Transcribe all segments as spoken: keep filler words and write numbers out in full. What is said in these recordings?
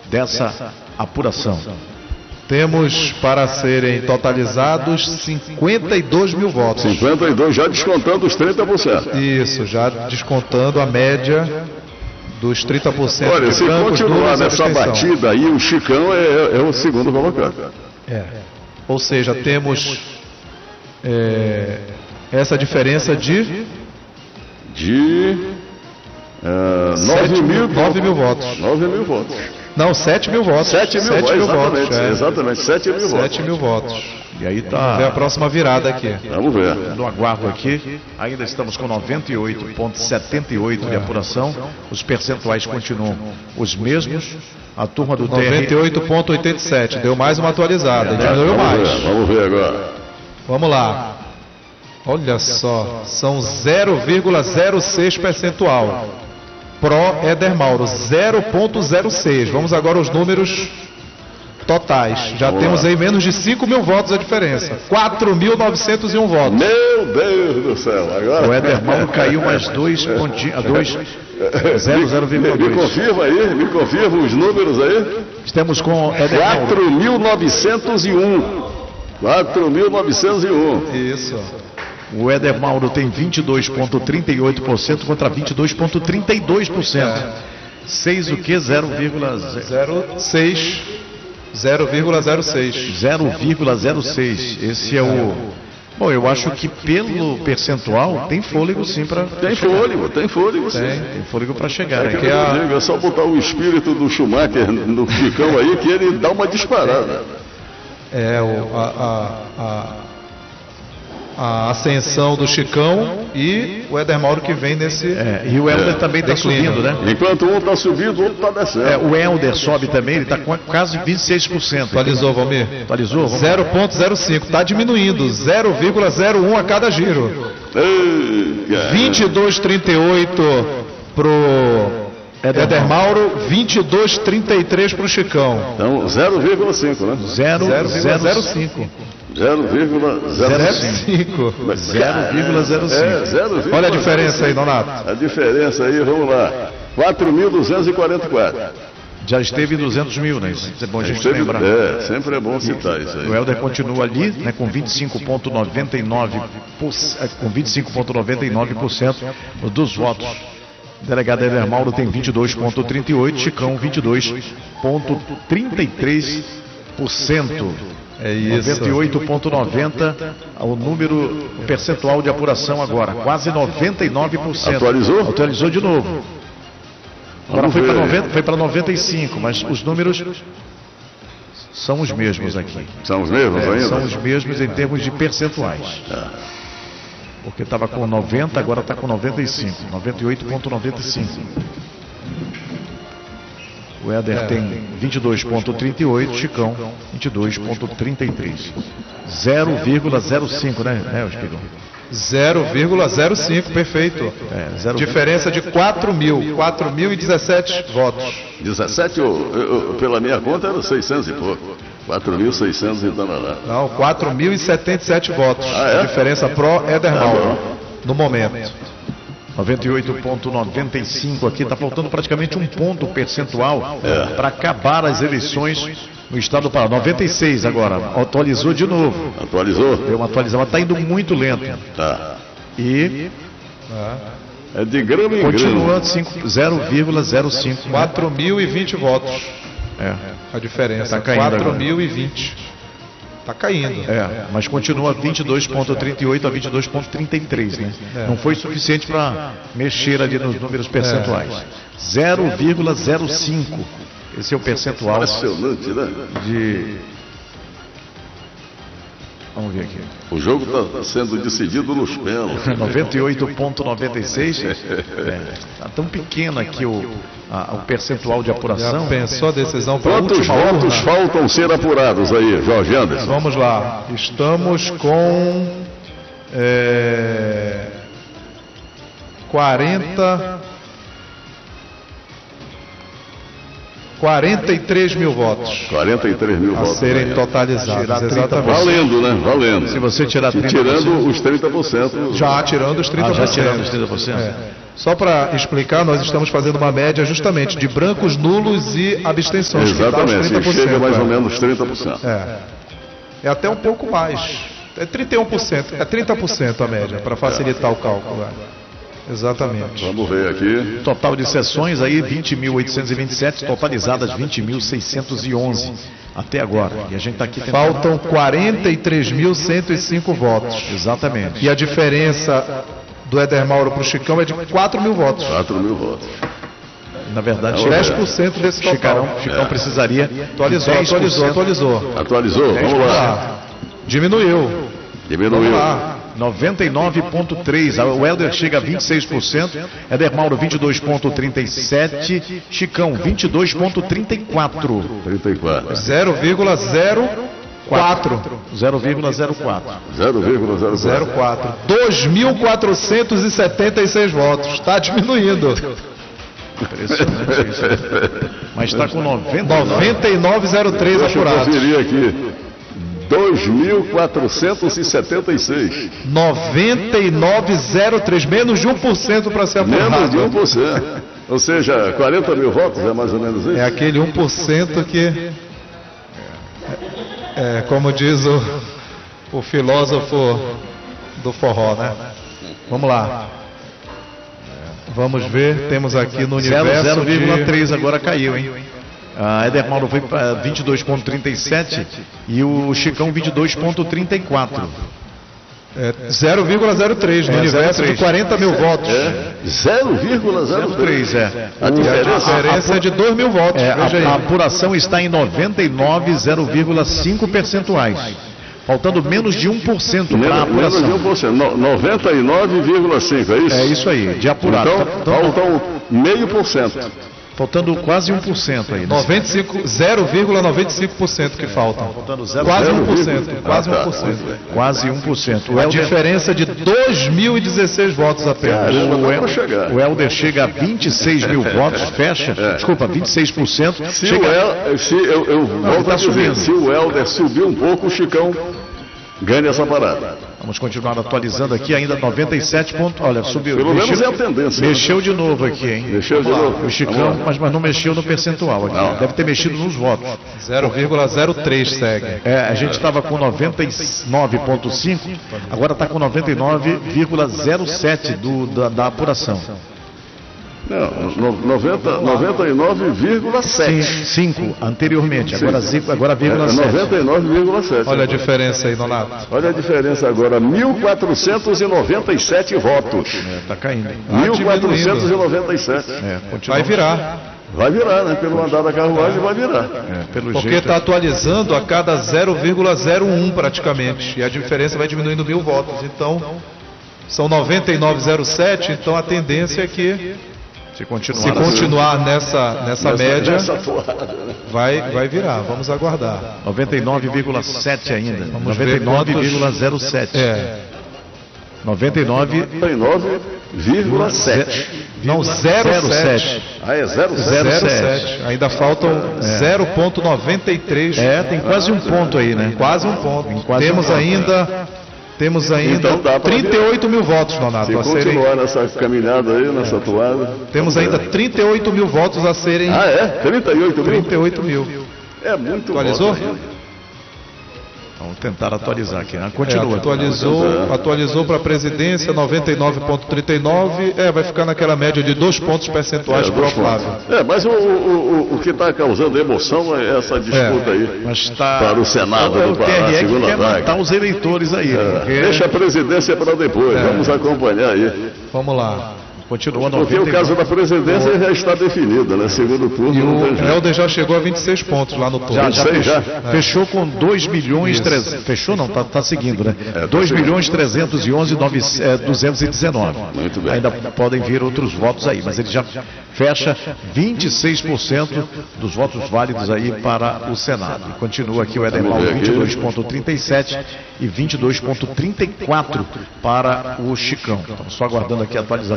dessa apuração. Temos para serem totalizados cinquenta e dois mil votos. cinquenta e dois, já descontando os trinta por cento. Isso, já descontando a média dos trinta por cento. Olha, de se Campos, continuar Duras e nessa abstenção. batida aí, o Chicão é, é o segundo colocado. É. Ou seja, temos é, essa diferença de De uh, nove mil, nove mil votos. nove mil votos. Não, sete mil votos. sete mil, sete mil exatamente, votos. É. exatamente, sete mil votos. sete mil votos. E aí Vamos ver a tá próxima virada aqui. Vamos ver. no aguardo aqui. Ainda estamos com noventa e oito vírgula setenta e oito de apuração. Os percentuais continuam os mesmos. A turma do T R noventa e oito vírgula oitenta e sete. Deu mais uma atualizada. Diminuiu Vamos mais. ver, vamos ver agora. Vamos lá. Olha só. São zero vírgula zero seis percentual. Pró Éder Mauro. zero vírgula zero seis. Vamos agora aos números totais. Já Vamos temos lá. aí menos de cinco mil votos a diferença. quatro mil novecentos e um votos. Meu Deus do céu, agora... O Éder Mauro caiu mais dois pontinhos, dois, zero vírgula Me dois. confirma aí, me confirma os números aí. Estamos com Éder Mauro. quatro mil novecentos e um. quatro mil novecentos e um. Isso. O Éder Mauro tem vinte e dois vírgula trinta e oito por cento contra vinte e dois vírgula trinta e dois por cento. seis o que? zero vírgula zero seis. zero vírgula zero seis. zero vírgula zero seis. Esse é o... Bom, eu acho que pelo percentual tem fôlego sim para... Tem fôlego, tem fôlego sim. Tem fôlego para chegar. É, Hein? que eu digo, é só botar o espírito do Schumacher no Chicão aí que ele dá uma disparada. É o, a, a, a, a ascensão do Chicão e o Éder Mauro que vem nesse... É, e o Helder também está declínio. subindo, né? Enquanto um está subindo, o outro está descendo. É, o Helder sobe também, ele está com quase vinte e seis por cento. Atualizou, Valmir? Atualizou? Vamos lá. zero vírgula zero cinco. Está diminuindo. zero vírgula zero um a cada giro. Ei, cara. vinte e dois vírgula trinta e oito pro Éder Mauro, vinte e dois vírgula trinta e três pro Chicão. Então, zero vírgula cinco, né? zero zero vírgula vírgula zero cinco. zero vírgula zero cinco. zero vírgula zero cinco. zero vírgula zero cinco. É, zero vírgula Olha a diferença aí, Donato. A diferença aí, vamos lá. quatro mil duzentos e quarenta e quatro. Já esteve em duzentos mil, né? Isso é bom a gente Sempre, lembrar. é, sempre é bom citar isso O aí. Helder continua ali, né, com vinte e cinco vírgula noventa e nove por cento, com vinte e cinco vírgula noventa e nove por cento dos votos. O delegado Éder Mauro tem vinte e dois vírgula trinta e oito por cento, Chicão vinte e dois vírgula trinta e três por cento. É isso. noventa e oito vírgula noventa por cento, o número, o percentual de apuração agora, quase noventa e nove por cento. Atualizou? Atualizou de novo. Agora Vamos foi para ver. noventa, foi para noventa e cinco, mas os números são os mesmos aqui. São os mesmos É, ainda? são os mesmos em termos de percentuais. Porque estava com noventa, agora está com noventa e cinco. noventa e oito vírgula noventa e cinco. O Éder tem vinte e dois vírgula trinta e oito, Chicão vinte e dois vírgula trinta e três. zero vírgula zero cinco, né, né Espigão? zero vírgula zero cinco, perfeito. É, zero... Diferença de quatro mil. quatro mil e dezessete votos. dezessete, eu, eu, pela minha conta, era seiscentos e pouco. quatro mil e seiscentos e tanará. Não, quatro mil e setenta e sete votos. Ah, é? A diferença pró Éder Mauro. No momento. noventa e oito vírgula noventa e cinco aqui, está faltando praticamente um ponto percentual para acabar as eleições no estado do Pará. noventa e seis agora, atualizou de novo. Atualizou? Deu uma atualização, mas está indo muito lento. Tá. E É de grama em grama. continua zero vírgula zero cinco. quatro mil e vinte votos. É, A diferença. Tá caindo quatro agora. mil e vinte. Tá caindo. é, mas continua vinte e dois vírgula trinta e oito a vinte e dois vírgula trinta e três, né? Não foi suficiente para mexer ali nos números percentuais. zero vírgula zero cinco. Esse é o percentual Impressionante, né? de... Vamos ver aqui. O jogo está sendo decidido nos pênaltis. noventa e oito vírgula noventa e seis. Está tão pequeno aqui o, a- o percentual de Já apuração. pensou a decisão para a Quantos última votos urna? faltam ser apurados aí, Jorge Anderson? Vamos lá. Estamos com é, quarenta, quarenta e três mil votos quarenta e três mil a votos. serem aí. totalizados. Tirar trinta por cento. Exatamente. Valendo, né? Valendo. Se você tirar E trinta por cento. tirando os trinta por cento. Já tirando os trinta Ah, por cento. já tirando os trinta por cento? É. Só para explicar, nós estamos fazendo uma média justamente de brancos, nulos e abstenções. Exatamente, que dá os trinta por cento, chega mais é. ou menos trinta por cento. É. É até um pouco mais. É trinta e um por cento, é trinta por cento a média, para facilitar o cálculo. É. Exatamente. Vamos ver aqui. Total de sessões aí, vinte mil oitocentos e vinte e sete, totalizadas vinte mil seiscentos e onze até agora. E a gente está aqui tentando... Faltam quarenta e três mil cento e cinco votos. Exatamente. E a diferença do Éder Mauro para o Chicão é de quatro mil votos. quatro mil votos. Na verdade, dez por cento desse total. Chicão, Chicão É. precisaria... Atualizou, dez por cento. atualizou, atualizou. Atualizou? Vamos lá. Ah, diminuiu. Diminuiu. Vamos lá. noventa e nove vírgula três, o Helder chega a vinte e seis por cento, Éder Mauro vinte e dois vírgula trinta e sete, Chicão vinte e dois vírgula trinta e quatro. trinta e quatro. zero vírgula zero quatro. zero vírgula zero quatro. zero vírgula zero zero quatro. quatro. dois mil quatrocentos e setenta e seis votos. Está diminuindo. Impressionante isso. Mas está com noventa e nove. noventa e nove vírgula zero três Deixa eu apurados. conferir aqui. dois mil quatrocentos e setenta e seis. noventa e nove vírgula zero três. Menos de um por cento para ser Menos de um apurado. por cento. Ou seja, quarenta mil votos é mais ou menos isso? É aquele um por cento que... É, como diz o, o filósofo do forró, né? Vamos lá. Vamos ver, temos aqui no universo zero vírgula de... três agora caiu, hein? A Éder Mauro foi para vinte e dois vírgula trinta e sete e o Chicão vinte e dois vírgula trinta e quatro. É, zero vírgula zero três no É, universo zero vírgula três. de quarenta mil votos. É zero vírgula zero três. é. A A diferença diferença é de dois mil votos. É, Veja a, a aí. apuração está em noventa e nove vírgula cinco percentuais. Faltando menos de um por cento para a menos, menos de um apuração. por cento. No- noventa e nove vírgula cinco, é isso? É isso aí, de apurado. Então, Então, faltam meio por cento. faltando quase um por cento aí. Né? noventa e cinco, zero vírgula noventa e cinco por cento que faltam. Faltando zero, Quase zero, um por cento. Quase Ah, tá. um por cento. quase um por cento. O A Helder, diferença de dois mil e dezesseis votos apenas. Caramba, o dá pra El- chegar. o Helder chega a vinte e seis mil votos, fecha. Desculpa, vinte e seis por cento. Se Chega, o El, se eu, eu volto tá a dizer, subindo. se o Helder subir um pouco, o Chicão ganha essa parada. Vamos continuar atualizando aqui, ainda noventa e sete pontos. Olha, subiu. Pelo menos mexeu, é a tendência. mexeu de novo aqui, hein? Mexeu de novo. O Chicão, Vamos lá. mas, mas não mexeu no percentual aqui. Não. Deve ter mexido nos votos. zero vírgula zero três segue. É, a gente estava com noventa e nove vírgula cinco, agora está com noventa e nove vírgula zero sete do, da, da apuração. Não, no- noventa, noventa e nove vírgula sete. cinco anteriormente, agora, zico- agora É, vírgula sete. noventa e nove vírgula sete. Olha a diferença aí, Donato. Olha a diferença agora, mil quatrocentos e noventa e sete votos. Está caindo. hein? mil quatrocentos e noventa e sete. É, continua. Vai virar. Vai virar, né? Pelo andar da carruagem vai virar. É, pelo Porque jeito. está atualizando a cada zero vírgula zero um praticamente. E a diferença vai diminuindo mil votos. Então, são noventa e nove vírgula zero sete. Então a tendência é que, Se continuar, se assim, continuar nessa, nessa média, Nessa toada, né? vai, vai virar. Vamos aguardar. noventa e nove vírgula sete ainda. Vamos ver noventa e nove vírgula zero sete. É. noventa e nove noventa e nove vírgula sete. Não, zero vírgula sete. Ah, é zero vírgula Zero sete? zero vírgula sete. sete. Ainda faltam zero vírgula noventa e três. É, tem quase um ponto aí, né? Quase um ponto. quase Temos um ponto. ainda, temos ainda Então dá pra trinta e oito mil votos, Donato, Se a serem. continuar nessa caminhada aí, nessa toada. Temos ainda trinta e oito mil votos a serem. Ah, é? trinta e oito mil? trinta e oito mil. É muito Atualizou? voto ainda. Vamos tentar atualizar aqui, né? É, Continua. atualizou, atualizou para a presidência noventa e nove vírgula trinta e nove. É, vai ficar naquela média de dois pontos percentuais É, para o dois pontos. Flávio. É, mas o, o, o, o que está causando emoção é essa disputa aí. Mas está. Para o Senado é do o T Pará, R E que segunda quer vaga. matar os eleitores aí. porque Deixa a presidência para depois, vamos acompanhar aí. Vamos lá. Continua Porque noventa o caso da presidência já está definido, né? Segundo turno, E não tem o jeito. Helder já chegou a vinte e seis pontos lá no topo. Já, já Sei, fechou, já. fechou com dois milhões trezentos. Fechou não, tá, tá seguindo, né? tá dois seguindo. milhões trezentos e onze mil duzentos e dezenove. Muito bem. Ainda podem vir outros votos aí, mas ele já fecha vinte e seis por cento dos votos válidos aí para o Senado. E continua aqui o Éder Vamos Mauro ver aqui. vinte e dois vírgula trinta e sete e vinte e dois vírgula trinta e quatro para o Chicão. Estamos só aguardando aqui a atualização.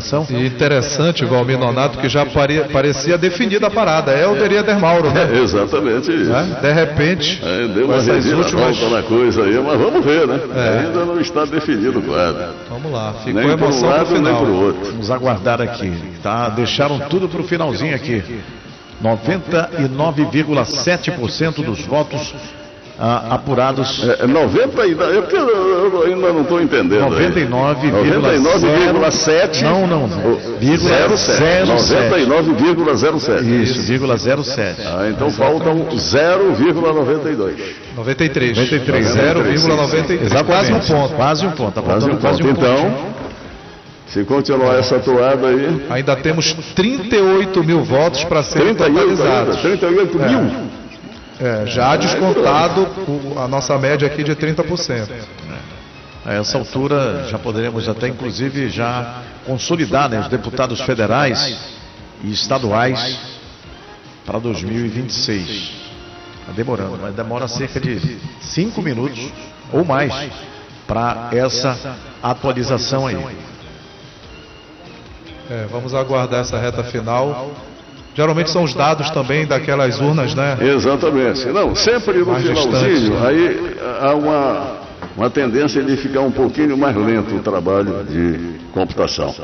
E interessante, Valmir Nonato, que já pare, parecia definida a parada. Helder e Éder Mauro, né? É, exatamente isso. É, de repente, É, deu uma essas reviravolta últimas... na coisa aí, mas vamos ver, né? É. Ainda não está definido o quadro. Vamos lá, ficou Nem para um emoção pro lado, nem final. para o outro. Vamos aguardar aqui, tá? Deixaram tudo para o finalzinho aqui. noventa e nove vírgula sete por cento dos votos ah, apurados. É, noventa e nove, eu, eu ainda não estou entendendo. noventa e nove vírgula sete. Não, não, não. Vírgula zero sete. noventa e nove vírgula zero sete. Isso, vírgula zero sete. Ah, então faltam zero vírgula noventa e dois. noventa e três. noventa e três. zero vírgula noventa e três. Exatamente. Quase um ponto. Quase um ponto. Tá Quase um faltando ponto. Então, se continuar essa toada aí. Ainda temos trinta e oito mil votos para serem trinta e oito, totalizados. trinta e oito mil. É, já descontado o- a nossa média aqui de trinta por cento. A essa altura já poderemos até inclusive já consolidar, né, os deputados federais e estaduais para dois mil e vinte e seis. Está demorando, mas demora cerca de cinco minutos ou mais para essa atualização aí. É, vamos aguardar essa reta final. Geralmente são os dados também daquelas urnas, né? Exatamente. Não, sempre no Mais distantes, finalzinho, né? aí há uma, uma tendência de ficar um pouquinho mais lento o trabalho de computação.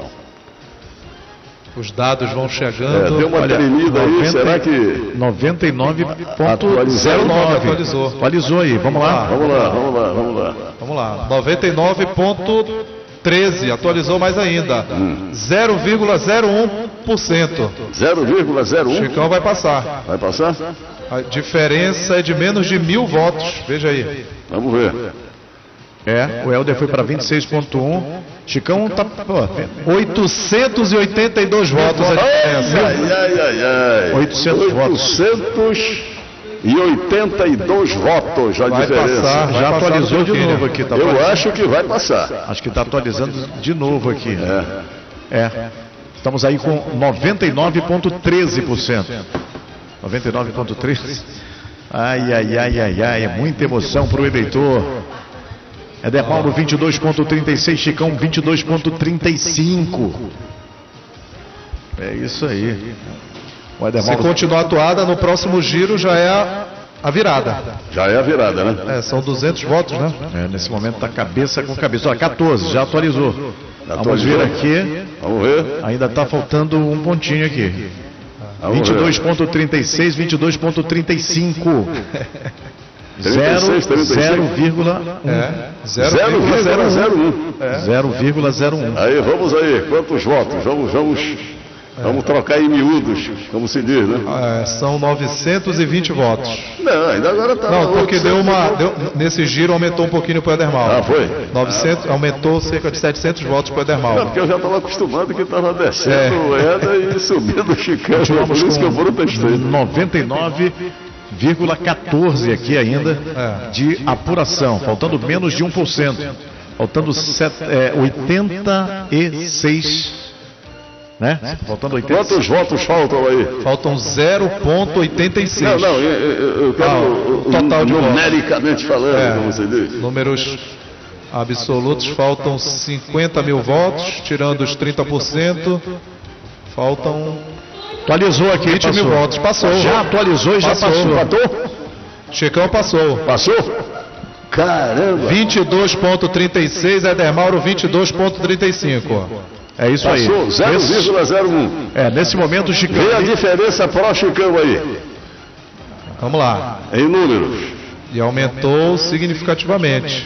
Os dados vão É, chegando. deu uma Olha, tremida aí, noventa será que... noventa e nove vírgula Atualizou, zero nove. atualizou. Atualizou aí, vamos lá. Vamos lá, vamos lá, vamos lá. Vamos lá. noventa e nove vírgula treze. Atualizou mais ainda. zero vírgula zero um por cento. zero vírgula zero um? Chicão vai passar. Vai passar? A diferença é de menos de mil votos. Veja aí. Vamos ver. É, o Helder foi para vinte e seis vírgula um. Chicão tá, pô, oitocentos e oitenta e dois votos a diferença. Ai, ai, ai, ai. oitocentos votos. oitocentos e oitenta e dois votos a Vai diferença. passar, vai Já passar atualizou do de Virgínia. novo aqui, tá Eu atualizando. acho que vai passar. Acho que está atualizando de novo aqui. É. É. Estamos aí com noventa e nove vírgula treze por cento. noventa e nove vírgula treze por cento. Ai, ai, ai, ai, ai. É muita emoção para o eleitor. Éder Mauro vinte e dois vírgula trinta e seis, Chicão vinte e dois vírgula trinta e cinco. É isso aí. O Éder Se Mauro continuar atuada, no próximo giro já é a, a virada. Já é a virada, né? É, são duzentos votos, né? é, nesse momento está cabeça com cabeça. Olha, quatorze, já atualizou. Vamos Atualizou. ver aqui. Vamos ver. Ainda está faltando um pontinho aqui. Vamos vinte e ver. dois vírgula trinta e seis, vinte e dois vírgula trinta e cinco. trinta e seis, trinta e cinco. zero vírgula um. É, zero vírgula zero um. zero vírgula zero um. Aí, vamos aí. Quantos votos? Vamos, vamos, vamos trocar em miúdos, como se diz, né? É, são novecentos e vinte votos. Não, ainda agora tá... Não, porque oitocentos. deu uma. deu- nesse giro aumentou um pouquinho para o Éder Mauro. Ah, foi? novecentos, aumentou cerca de setecentos votos para o Éder Não, Mauro. porque eu já estava acostumado que estava descendo É. o Éder e subindo o Chicão. Por Vamos isso que eu com protestei. noventa e nove vírgula quatorze aqui ainda É. de apuração, faltando menos de um por cento. Faltando set, é, oitenta e seis, né? Faltando oitenta e seis. Quantos votos faltam aí? Faltam zero vírgula oitenta e seis. Não, não, eu, eu- eu quero Ah, o total de votos. numericamente falando, É. como você diz. Números absolutos, faltam cinquenta mil votos, tirando os trinta por cento. Faltam Atualizou aqui, vinte mil passou. votos. Passou. Já atualizou e já Passou. passou. Empatou? Chicão passou. Passou? Caramba! vinte e dois vírgula trinta e seis, Éder Mauro vinte e dois vírgula trinta e cinco. É isso aí. Passou, zero Esse- vírgula zero um. é, nesse momento o Chicão. Vê a diferença pró Chicão aí, Vamos lá. em números. E aumentou significativamente.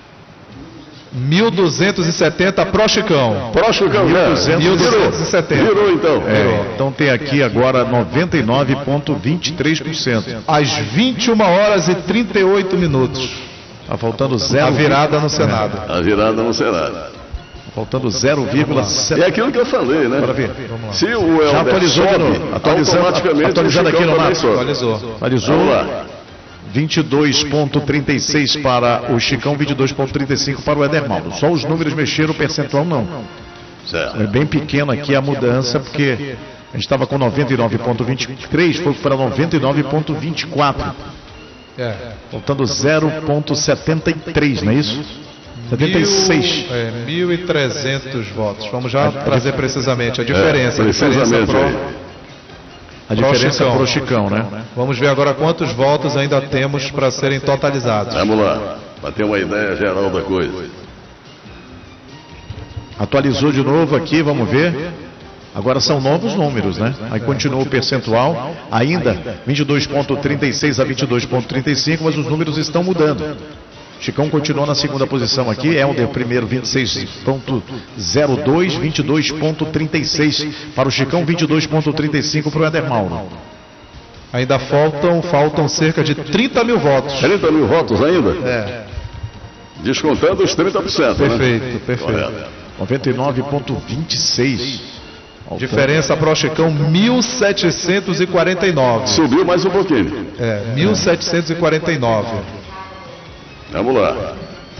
mil duzentos e setenta pró Chicão. Pró Chicão, né? mil duzentos e setenta. Virou, virou então. É, então tem aqui agora noventa e nove vírgula vinte e três por cento. Às vinte e uma horas e trinta e oito minutos. Tá faltando zero. A virada no Senado. A virada no Senado. Faltando zero vírgula É sete. aquilo que eu falei, né? Bora ver. Se o Helder Já atualizou de sobe, novo. Atualizando- automaticamente atualizando o Chicão aqui no também Mato. sobe. Atualizou. Atualizou. Vamos lá. vinte e dois vírgula trinta e seis para o Chicão, vinte e dois vírgula trinta e cinco para o Éder Mauro. Só os números mexeram, o percentual não. Certo. É bem pequeno aqui a mudança, porque a gente estava com noventa e nove vírgula vinte e três, foi para noventa e nove vírgula vinte e quatro. É. Faltando zero vírgula setenta e três, não é isso? setenta e seis. Mil, é, mil e trezentos votos. Vamos já trazer precisamente a diferença. É, a diferença precisamente pro, aí. A diferença para o Chicão, né? Vamos ver agora quantos votos ainda temos para serem totalizados. Vamos lá, para ter uma ideia geral da coisa. Atualizou de novo aqui, vamos ver. Agora são novos números, né? Aí continua o percentual, ainda vinte e dois vírgula trinta e seis a vinte e dois vírgula trinta e cinco, mas os números estão mudando. Chicão continua na segunda posição aqui, Helder primeiro vinte e seis vírgula zero dois, vinte e dois vírgula trinta e seis para o Chicão, vinte e dois vírgula trinta e cinco para o Éder Mauro. Ainda faltam, faltam cerca de trinta mil votos. trinta mil votos ainda? É. Descontando os trinta por cento, Perfeito, né? perfeito. noventa e nove vírgula vinte e seis. Diferença para o Chicão, mil setecentos e quarenta e nove. Subiu mais um pouquinho. É, mil setecentos e quarenta e nove. Vamos lá.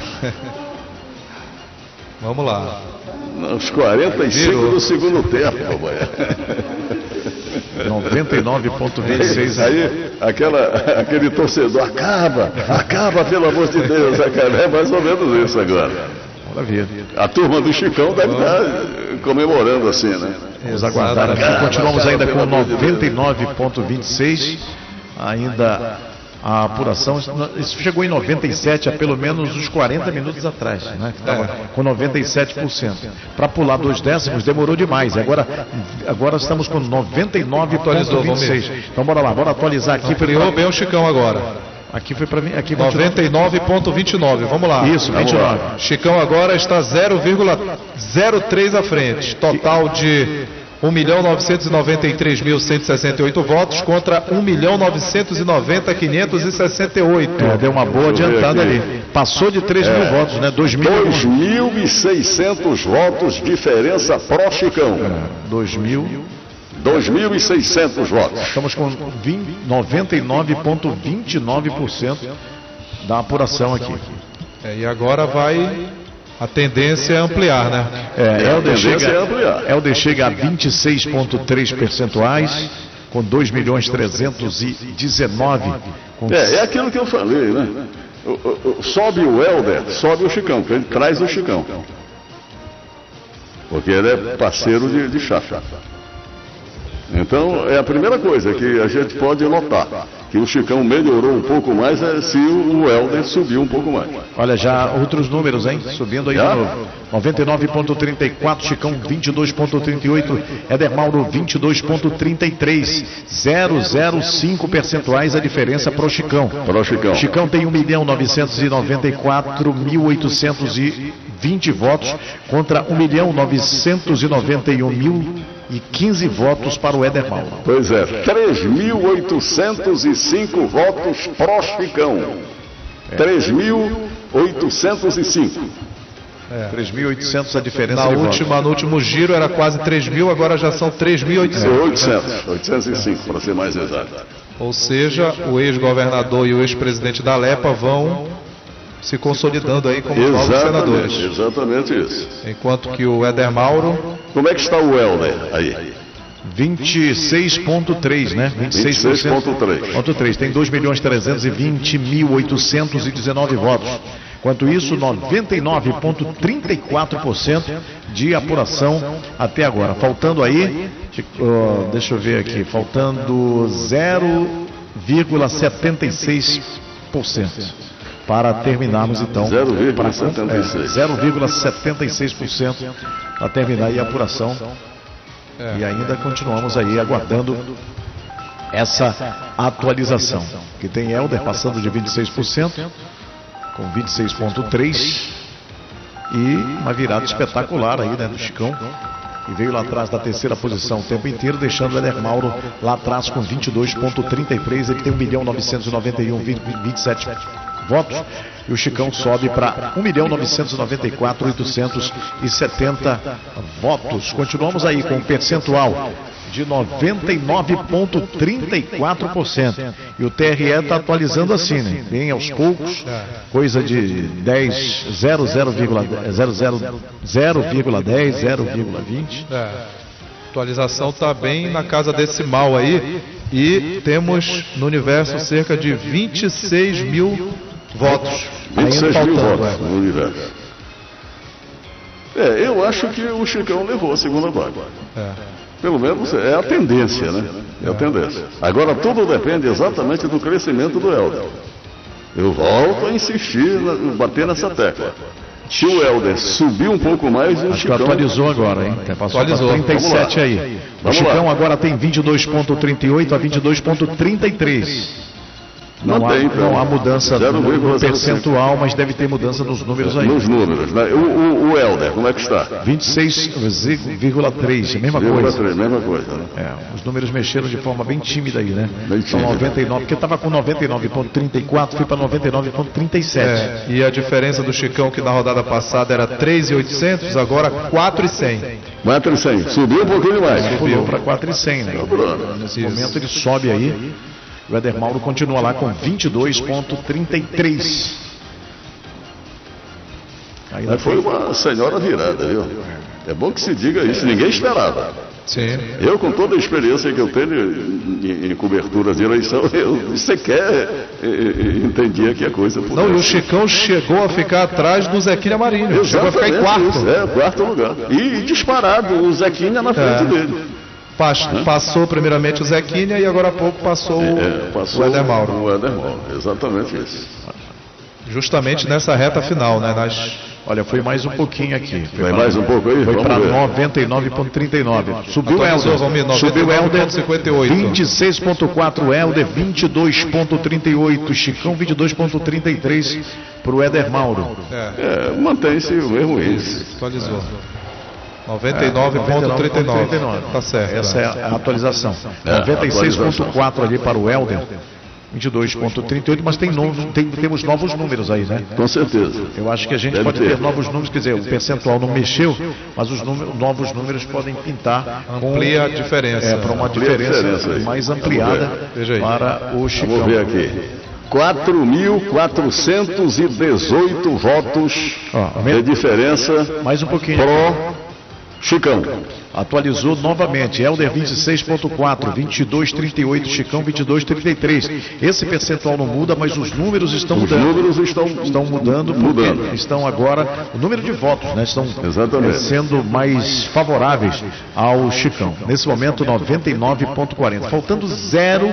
Vamos lá. Nos quarenta e cinco do segundo tempo, papai. noventa e nove vírgula vinte e seis. Aí, aquela, aquele torcedor, acaba, acaba, pelo amor de Deus, acaba. É mais ou menos isso agora. Maravilha. A turma do Chicão deve estar comemorando assim, né? Vamos aguardar aqui. Continuamos ainda com noventa e nove vírgula vinte e seis. Ainda a apuração. Isso chegou em noventa e sete há pelo menos uns quarenta minutos atrás, né? Que estava com noventa e sete por cento. Para pular dois décimos demorou demais. Agora, agora estamos com noventa e nove vírgula vinte e seis. Então bora lá, bora atualizar aqui. Ampliou bem o Chicão agora. Aqui foi para mim. Aqui noventa e nove vírgula vinte e nove. Vamos lá. Isso, vinte e nove. Chicão agora está zero vírgula zero três à frente. Total de um milhão novecentos e noventa e três mil cento e sessenta e oito votos contra um milhão novecentos e noventa mil quinhentos e sessenta e oito. É, deu uma boa adiantada ali. Passou de três mil votos, né? dois mil e seiscentos votos, diferença pró Chicão. dois mil. dois mil e seiscentos votos. Estamos com noventa e nove vírgula vinte e nove por cento da apuração aqui. É, e agora vai. A tendência é ampliar, né? É, Helder chega, é ampliar. Helder chega a vinte e seis vírgula três percentuais, com dois milhões trezentos e dezenove. Com... É, é aquilo que eu falei, né? O, o, o, sobe o Helder, sobe o Chicão, que ele traz o Chicão. Porque ele é parceiro de, de chapa. Então, é a primeira coisa que a gente pode notar, que o Chicão melhorou um pouco mais é, se o Helder subiu um pouco mais. Olha, já outros números, hein? Subindo aí já? de novo. noventa e nove vírgula trinta e quatro, Chicão vinte e dois vírgula trinta e oito, Éder Mauro vinte e dois vírgula trinta e três, zero vírgula zero cinco percentuais a diferença para o Chicão. Para o Chicão. Chicão tem um milhão novecentos e noventa e quatro mil oitocentos e vinte votos contra um milhão novecentos e noventa e um mil e quinze votos para o Éder Mauro. Pois é, três mil oitocentos e cinco votos pró Chicão. É. três mil oitocentos e cinco. É. três mil e oitocentos a diferença na de última, votos. No último giro era quase três mil, agora já são três mil e oitocentos. É. oitocentos, oitocentos e cinco, para ser mais exato. Ou seja, o ex-governador e o ex-presidente da Lepa vão se consolidando aí como novos senadores. Exatamente isso. Enquanto que o Éder Mauro... Como é que está o Helder aí? vinte e seis vírgula três, né? vinte e seis vírgula três. Tem dois milhões trezentos e vinte mil oitocentos e dezenove votos. Enquanto isso, noventa e nove vírgula trinta e quatro por cento de apuração até agora. Faltando aí, uh, deixa eu ver aqui, faltando zero vírgula setenta e seis por cento. Para terminarmos então zero vírgula setenta e seis. É, zero vírgula setenta e seis por cento para terminar aí a apuração. É. E ainda continuamos aí aguardando essa atualização. Que tem Helder passando de vinte e seis por cento, com vinte e seis vírgula três por cento. E uma virada espetacular aí, né, do Chicão. E veio lá atrás da terceira posição o tempo inteiro, deixando o Éder Mauro lá atrás com vinte e dois vírgula trinta e três. Ele tem um milhão novecentos e noventa e um mil e vinte e sete votos. E o Chicão sobe para um milhão novecentos e noventa e quatro mil oitocentos e setenta votos. Continuamos aí com um percentual de noventa e nove vírgula trinta e quatro por cento. E o T R E está atualizando assim, né? Bem aos poucos, coisa de dez, zero vírgula dez, zero vírgula vinte. É. A atualização está bem na casa decimal aí. E temos no universo cerca de vinte e seis mil votos. vinte e seis mil faltando, votos no universo. É, eu acho que o Chicão levou a segunda vaga. É. Pelo menos é a tendência, né? É a tendência. Agora tudo depende exatamente do crescimento do Helder. Eu volto a insistir, na, bater nessa tecla. Se o Helder subir um pouco mais, o Acho Chicão... que atualizou agora, hein? Passou Atualizou. para trinta e sete aí. Vamos o Chicão lá. agora tem vinte e dois ponto trinta e oito a vinte e dois ponto trinta e três. Não, Mantém, há, então. não há mudança zero vírgula no zero cinco. percentual, mas deve ter mudança nos números aí. Nos números, né? O, o, o Helder, como é que está? vinte e seis vírgula três, a mesma vírgula coisa. três, mesma coisa, né? É, os números mexeram de forma bem tímida aí, né? Bem São tímida. noventa e nove, porque estava com noventa e nove ponto trinta e quatro, foi para noventa e nove ponto trinta e sete. É, e a diferença do Chicão, que na rodada passada era três mil e oitocentos, agora quatro mil e cem. quatro e cem. Subiu um pouquinho mais. Pulou para quatro mil e cem, né? Nesse momento ele sobe aí. O Éder Mauro continua lá com vinte e dois ponto trinta e três. Aí Mas foi uma senhora virada, viu? É bom que se diga isso, ninguém esperava. Sim. Eu, com toda a experiência que eu tenho em, em coberturas de eleição, eu sequer eh, eh, entendia que a coisa pudesse. Não, e o Chicão chegou a ficar atrás do Zequinha Marinho. Chegou a ficar em Exatamente quarto. isso, é, quarto lugar. E disparado, o Zequinha na frente É. dele. Pas- Passou primeiramente o Zequinha e agora há pouco passou o, É, passou o Éder Mauro. O Éder Mauro, exatamente isso. Justamente nessa reta final, né? Nas... Olha, foi mais um pouquinho aqui. Foi Vai pra- mais um pouco aí? Foi Vamos para ver. noventa e nove ponto trinta e nove. Subiu o Atualizou, Helder. Valmir, Subiu o noventa e nove Helder. ponto cinquenta e oito. vinte e seis ponto quatro Helder, vinte e dois ponto trinta e oito. Chicão, vinte e dois ponto trinta e três para o Éder Mauro. É, É, mantém-se o mesmo índice. atualizou. noventa e nove ponto trinta e nove. Tá certo. Essa é a atualização. É, noventa e seis ponto atualização. quatro ali para o Helder. vinte e dois ponto trinta e oito, mas tem novos, tem, temos novos números aí, né? Com certeza. Eu acho que a gente Deve pode ter. ter novos números, quer dizer, o percentual não mexeu, mas os números, novos números podem pintar com- Amplia a diferença. é, para uma Amplia a diferença, diferença aí. mais Vamos ampliada ver. Veja aí. para o Chicão. Vamos ver aqui. quatro mil quatrocentos e dezoito votos Ó, de diferença Mais um pouquinho. pró Chicão. Atualizou novamente. Helder vinte e seis ponto quatro, vinte e dois ponto trinta e oito, Chicão vinte e dois ponto trinta e três. Esse percentual não muda, mas os números estão Os mudando. números estão, Estão mudando porque mudando. estão agora, o número de votos, né, estão Exatamente. eh, sendo mais favoráveis ao Chicão. Nesse momento, noventa e nove ponto quarenta, faltando zero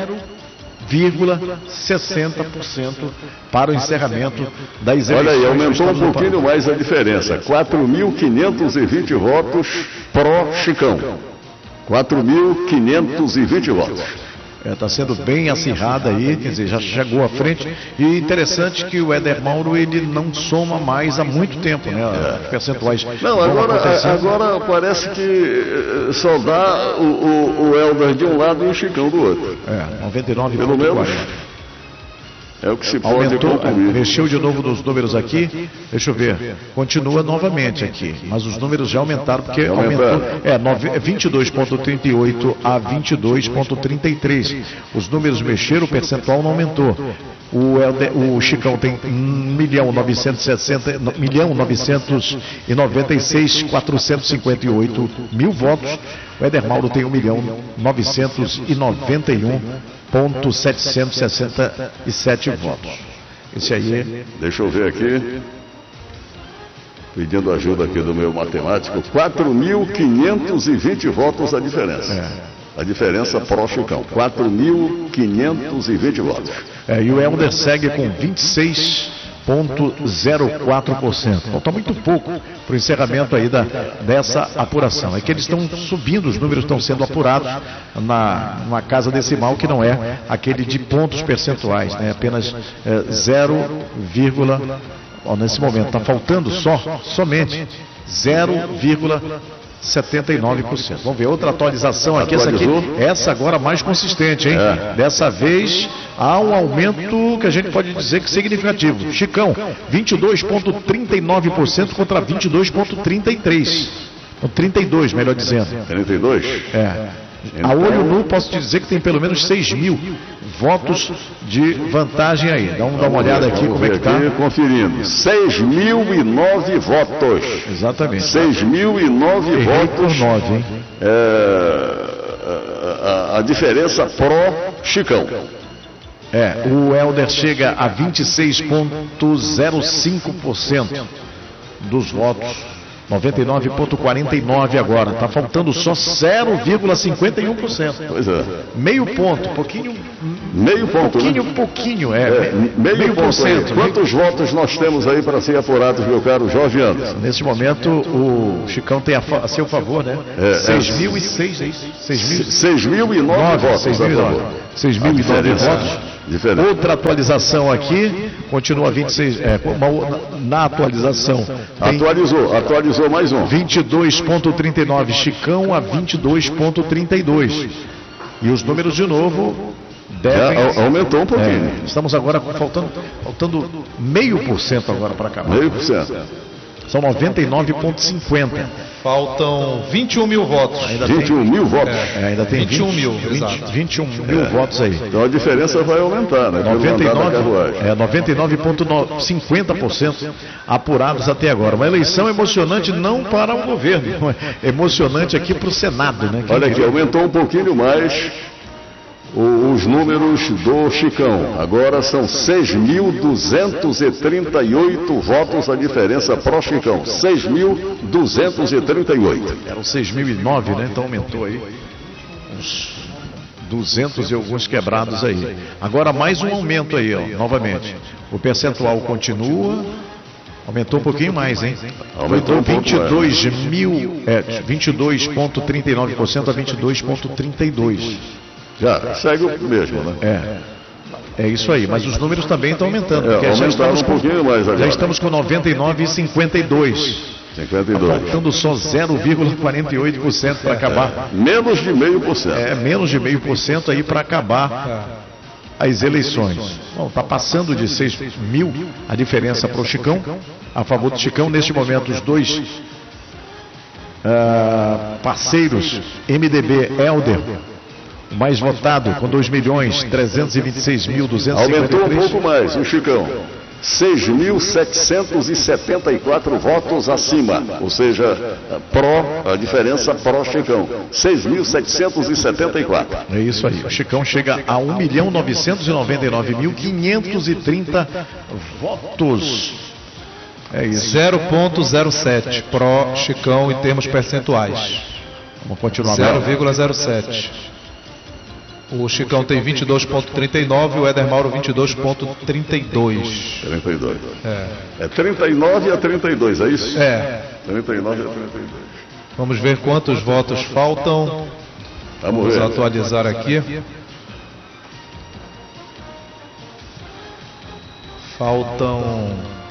vírgula sessenta por cento para o encerramento das eleições. Olha aí, que aumentou estão um no pouquinho país. mais a diferença. quatro mil quinhentos e vinte votos pró Chicão. quatro mil quinhentos e vinte votos. Está sendo bem acirrada aí, quer dizer, já chegou à frente. E interessante que o Éder Mauro ele não soma mais há muito tempo, né? Os percentuais. Não, vão agora, acontecendo. agora parece que eh, só dá o, o, o Helder de um lado e o Chicão do outro. É, noventa e nove Pelo ponto menos quarenta. é o que se pode Aumentou, é, concluir. mexeu de novo nos números aqui. Deixa eu ver. Continua novamente aqui, mas os números já aumentaram porque Aumentaram. aumentou. É, nove- vinte e dois ponto trinta e oito a vinte e dois ponto trinta e três. Os números mexeram, o percentual não aumentou. O, Helder- o Chicão tem um milhão novecentos e sessenta, um milhão novecentos e noventa e seis, quatrocentos e cinquenta e oito mil votos. O Éder Mauro tem um milhão novecentos e noventa e um ponto setecentos e sessenta e sete votos. Esse aí, Deixa eu ver aqui. Pedindo ajuda aqui do meu matemático. quatro mil quinhentos e vinte votos a diferença. A diferença pró Chicão. quatro mil quinhentos e vinte votos. é, e o Helder segue com vinte e seis ponto zero quatro por cento. Falta muito pouco para o encerramento aí da, dessa apuração. É que eles estão subindo, os números estão sendo apurados na, numa casa decimal que não é aquele de pontos percentuais, né? Apenas é, zero, ó, nesse momento está faltando só, somente zero vírgula setenta e nove por cento. Vamos ver outra atualização aqui. Essa, aqui, Atualizou? essa agora mais consistente, hein? É. Dessa vez há um aumento que a gente pode dizer que significativo. Chicão, vinte e dois ponto trinta e nove por cento contra vinte e dois ponto trinta e três por cento. trinta e dois, melhor dizendo. trinta e dois? É. A olho nu posso te dizer que tem pelo menos seis mil votos de vantagem aí. Dá, um, dá uma olhada aqui Vamos como é ver que está. aqui, conferindo. seis mil e nove votos. Exatamente. seis mil e nove Errei por votos. nove, hein? É, a, a- a diferença pró Chicão. É, o Helder chega a vinte e seis ponto zero cinco por cento dos votos noventa e nove vírgula quarenta e nove agora. Está faltando só zero vírgula cinquenta e um por cento. Pois é. Meio ponto, pouquinho. Meio ponto, pouquinho, né? pouquinho, é. É, meio, meio por cento. Quantos meio... votos nós temos aí para ser apurados, meu caro Jorge Anderson? Nesse momento, o Chicão tem a, fa a seu favor, né? É, seis mil e seis, é isso? seis mil e nove votos. seis mil e nove. seis mil e nove votos. Diferente. Outra atualização aqui, continua vinte e seis, é, uma, na atualização. Atualizou, atualizou mais um. vinte e dois vírgula trinta e nove, Chicão a vinte e dois vírgula trinta e dois. E os números de novo devem... Já aumentou um pouquinho. É, estamos agora faltando, faltando meio por cento agora para acabar. Meio por cento. São noventa e nove vírgula cinquenta. Faltam vinte e um mil votos. Ainda vinte e um tem, mil votos. É, ainda tem vinte e um mil, vinte, exato. vinte e um mil é. votos aí. Então a diferença vai aumentar, né? noventa e nove, é, noventa e nove vírgula cinquenta por cento apurados até agora. Uma eleição emocionante não para o governo, emocionante aqui para o Senado, né? Olha aqui, aumentou um pouquinho mais os números do Chicão. Agora são seis mil duzentos e trinta e oito votos a diferença pró-Chicão. seis mil duzentos e trinta e oito. Eram seis mil e nove, né? Então aumentou aí uns duzentos e alguns quebrados aí. Agora mais um aumento aí, ó, novamente. O percentual continua. Aumentou um pouquinho mais, hein? Aumentou um vinte e dois mil, é, vinte e dois vírgula trinta e nove por cento a vinte e dois vírgula trinta e dois por cento. Já, segue o mesmo, né? É, é isso aí, mas os números também estão aumentando. É, já estamos um com, pouquinho mais agora. Já estamos com noventa e nove vírgula cinquenta e dois. cinquenta e dois. Faltando só zero vírgula quarenta e oito por cento para acabar. Menos de meio por cento. É, menos de meio por cento aí para acabar as eleições. Bom, está passando de seis mil a diferença para o Chicão, a favor do Chicão. Neste momento, os dois uh, parceiros, M D B, Helder, o mais votado, com dois milhões trezentos e vinte e seis mil duzentos e cinquenta e três. Aumentou um pouco mais, o Chicão. seis mil setecentos e setenta e quatro votos acima, ou seja, pró, a diferença pró-Chicão. seis mil setecentos e setenta e quatro. É isso aí, o Chicão chega a um milhão novecentos e noventa e nove mil quinhentos e trinta votos. É isso. zero vírgula zero sete pró-Chicão em termos percentuais. Vamos continuar. zero vírgula zero sete. O Chicão tem vinte e dois vírgula trinta e nove, o Éder Mauro vinte e dois vírgula trinta e dois. trinta e dois. É. É trinta e nove a trinta e dois, é isso? É. trinta e nove a trinta e dois. Vamos ver quantos votos faltam. Vamos, Vamos ver. atualizar aqui. Faltam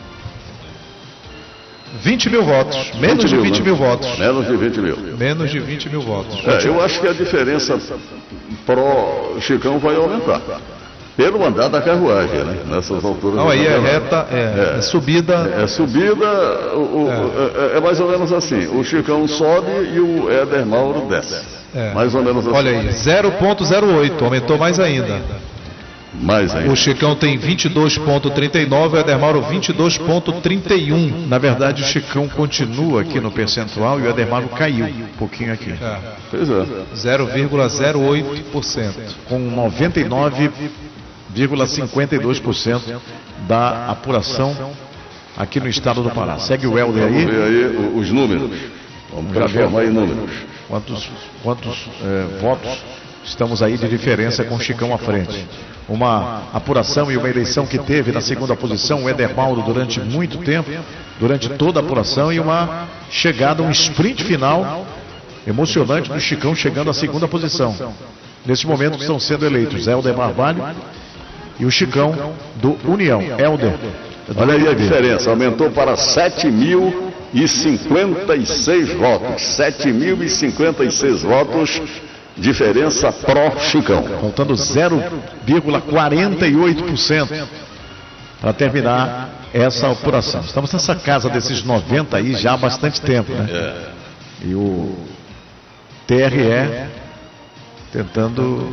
vinte mil votos. Menos de vinte mil votos. Menos de vinte mil. Menos de vinte mil votos. É, eu acho que a diferença pró-Chicão vai aumentar. Pelo andar da carruagem, né? Nessas alturas. Não, aí é reta, é, é, é subida. É, é subida, o, o, é. É, é mais ou menos assim. O Chicão sobe e o Éder Mauro desce. É. Mais ou menos assim. Olha aí, zero vírgula zero oito, aumentou mais ainda. Mais ainda. O Chicão tem vinte e dois vírgula trinta e nove, o Éder Mauro vinte e dois vírgula trinta e um. Na verdade, o Chicão continua aqui no percentual e o Éder Mauro caiu um pouquinho aqui. É. Pois é. zero vírgula zero oito por cento. Com noventa e nove vírgula cinquenta e dois por cento da apuração aqui no estado do Pará. Segue o Helder aí. Vamos ver aí os números. Vamos transformar em números. Quantos, quantos é, votos estamos aí de diferença com o Chicão à frente? Uma apuração e uma eleição que teve na segunda posição o Éder Mauro durante muito tempo, durante toda a apuração, e uma chegada, um sprint final emocionante do Chicão chegando à segunda posição. Nesse momento estão sendo eleitos Helder Barbalho e o Chicão do União. Helder. Olha aí a diferença, aumentou para sete mil e cinquenta e seis votos. sete mil e cinquenta e seis votos. Diferença pró-Chicão. Faltando zero vírgula quarenta e oito por cento para terminar essa apuração. Estamos nessa casa desses noventa aí já há bastante tempo, né? É. E o T R E tentando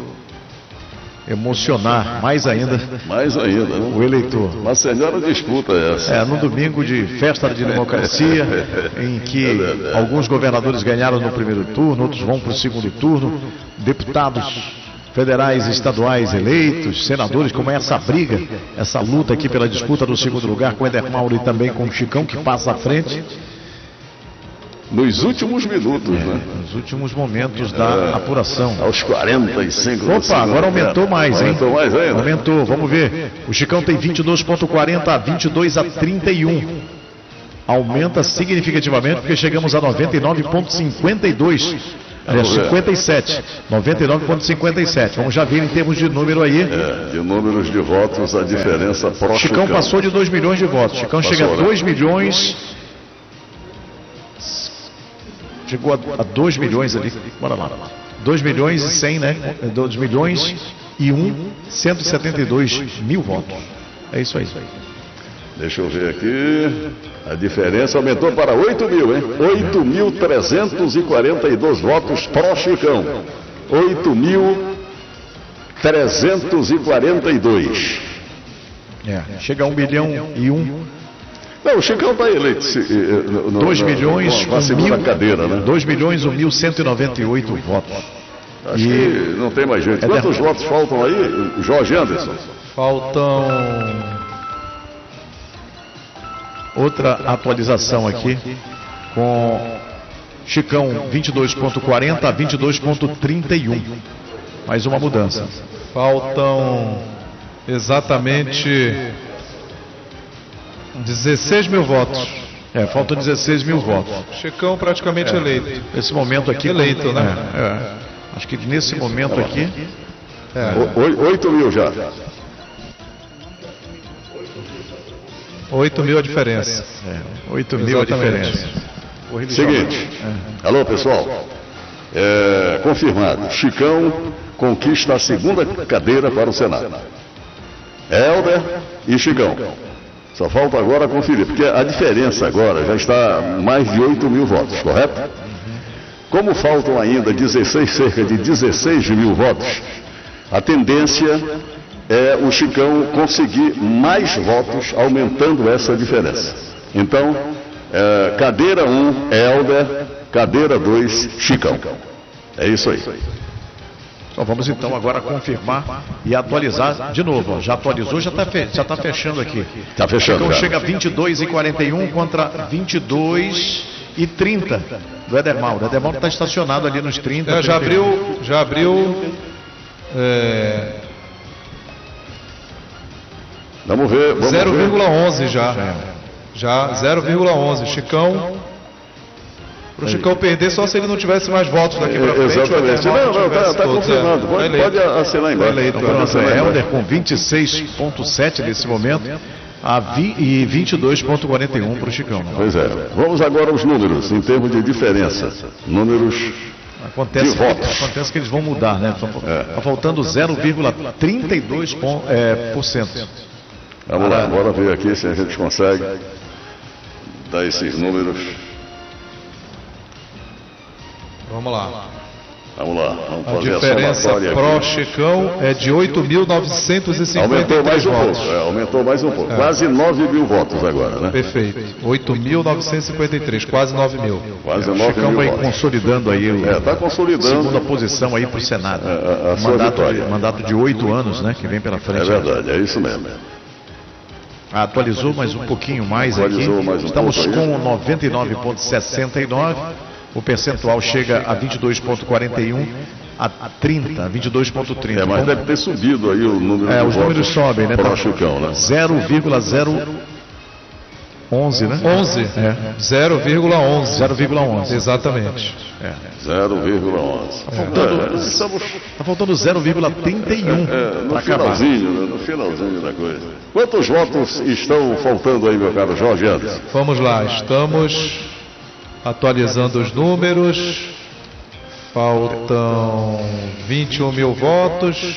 emocionar mais ainda, mais ainda né? o eleitor. Uma senhora disputa essa. É, no domingo de festa de democracia, em que alguns governadores ganharam no primeiro turno, outros vão para o segundo turno, deputados federais e estaduais eleitos, senadores, como é essa briga, essa luta aqui pela disputa do segundo lugar com o Éder Mauro e também com o Chicão, que passa à frente. Nos últimos minutos, né? Nos últimos momentos da É. apuração. Aos quarenta e cinco. Opa, agora aumentou mais, hein? Aumentou mais ainda. Aumentou, vamos ver. O Chicão tem vinte e dois ponto quarenta, vinte e dois a trinta e um. Aumenta significativamente porque chegamos a noventa e nove ponto cinquenta e dois. Aliás, Vamos ver. cinquenta e sete. noventa e nove ponto cinquenta e sete. Vamos já ver em termos de número aí. É, de números de votos, a diferença pró Chicão passou de dois milhões de votos. Chicão Passou, chega a né? dois milhões. Chegou a, a dois milhões ali. Bora lá. dois milhões e cem, né? dois milhões e um, cento e setenta e dois mil votos. É isso aí. Deixa eu ver aqui. A diferença aumentou para oito mil, hein? oito mil trezentos e quarenta e dois votos pró Chicão. oito mil trezentos e quarenta e dois. É, chega a um milhão e um. Não, o Chicão está eleito. se- eh, no- no- dois no- milhões, na segunda mil, cadeira, né? dois milhões, um mil, cento e noventa e oito votos. Acho E- que não tem mais jeito. É Quantos derrota. votos faltam aí, Jorge Anderson? Faltam. Outra atualização aqui com Chicão vinte e dois ponto quarenta a vinte e dois ponto trinta e um. Mais uma mudança. Faltam exatamente dezesseis mil votos. É, faltam dezesseis mil votos. Chicão praticamente eleito. Nesse momento aqui. Eleito, né? É, é. Acho que nesse momento aqui. O- oi- oito mil já. oito mil a diferença. É, oito mil a Exatamente. diferença. Seguinte. Alô, pessoal. É, confirmado. Chicão conquista a segunda cadeira para o Senado. Helder e Chicão. Só falta agora conferir, porque a diferença agora já está mais de oito mil votos, correto? Como faltam ainda dezesseis, cerca de dezesseis mil votos, a tendência é o Chicão conseguir mais votos, aumentando essa diferença. Então, é, cadeira um, Helder, cadeira dois, Chicão. É isso aí. Então vamos então agora confirmar e atualizar de novo. Ó. Já atualizou, já está fe... já tá fechando aqui. Tá fechando, Chicão cara. chega a vinte e dois e quarenta e um contra vinte e dois e trinta do Éder Mauro. O Éder Mauro está estacionado ali nos trinta. É, já trinta e um. abriu. Já abriu. é, Vamos ver. Vamos zero vírgula ver. onze já. Já zero vírgula onze. Chicão. Pro Chicão perder só se ele não tivesse mais votos daqui pra frente. Exatamente. o Éder Não, Mauro não, tá, tivesse tá todos, confirmado. é. Pode, Tá eleito. pode assinar Tá embaixo. eleito, Pode Pronto, assinar é embaixo. Helder com vinte e seis ponto sete nesse momento a vi... e vinte e dois ponto quarenta e um para o Chicão. Né? Pois é. Vamos agora aos números, em termos de diferença. Números. Acontece, De votos. que, acontece que eles vão mudar, né? Está faltando zero vírgula trinta e dois por cento. É, por cento. Vamos lá, bora ver aqui se a gente consegue dar esses números. Vamos lá. Vamos lá, vamos A fazer a diferença somatória pró aqui. Chicão é de oito mil novecentos e cinquenta Aumentou e mais três um votos. pouco, é, aumentou mais um pouco. Quase nove mil votos agora, né? Perfeito. oito mil novecentos e cinquenta e três, quase nove mil. Quase O nove Chicão mil vai votos. consolidando aí o, É, está a consolidando. segunda posição aí para o Senado. É, a- a sua mandato, de, vitória. mandato de oito anos, né? Que vem pela É frente. verdade, é isso mesmo. Ah, atualizou mais um pouquinho mais aqui. Atualizou mais um Estamos pouco aí. com noventa e nove ponto sessenta e nove. O percentual chega a vinte e dois ponto quarenta e um a trinta, vinte e dois ponto trinta. É, mas deve ter subido aí o número É, de os votos números sobem, né? para Tá o Chicão, né? zero vírgula zero onze, né? onze. É. zero vírgula onze. zero vírgula onze. Exatamente. zero vírgula onze. faltando- É, estamos Está faltando zero vírgula trinta e um é, no para acabar. finalzinho, né? No finalzinho da coisa. Quantos votos estão faltando aí, meu caro Jorge Anderson? Vamos lá, estamos atualizando os números. Faltam vinte e um mil votos.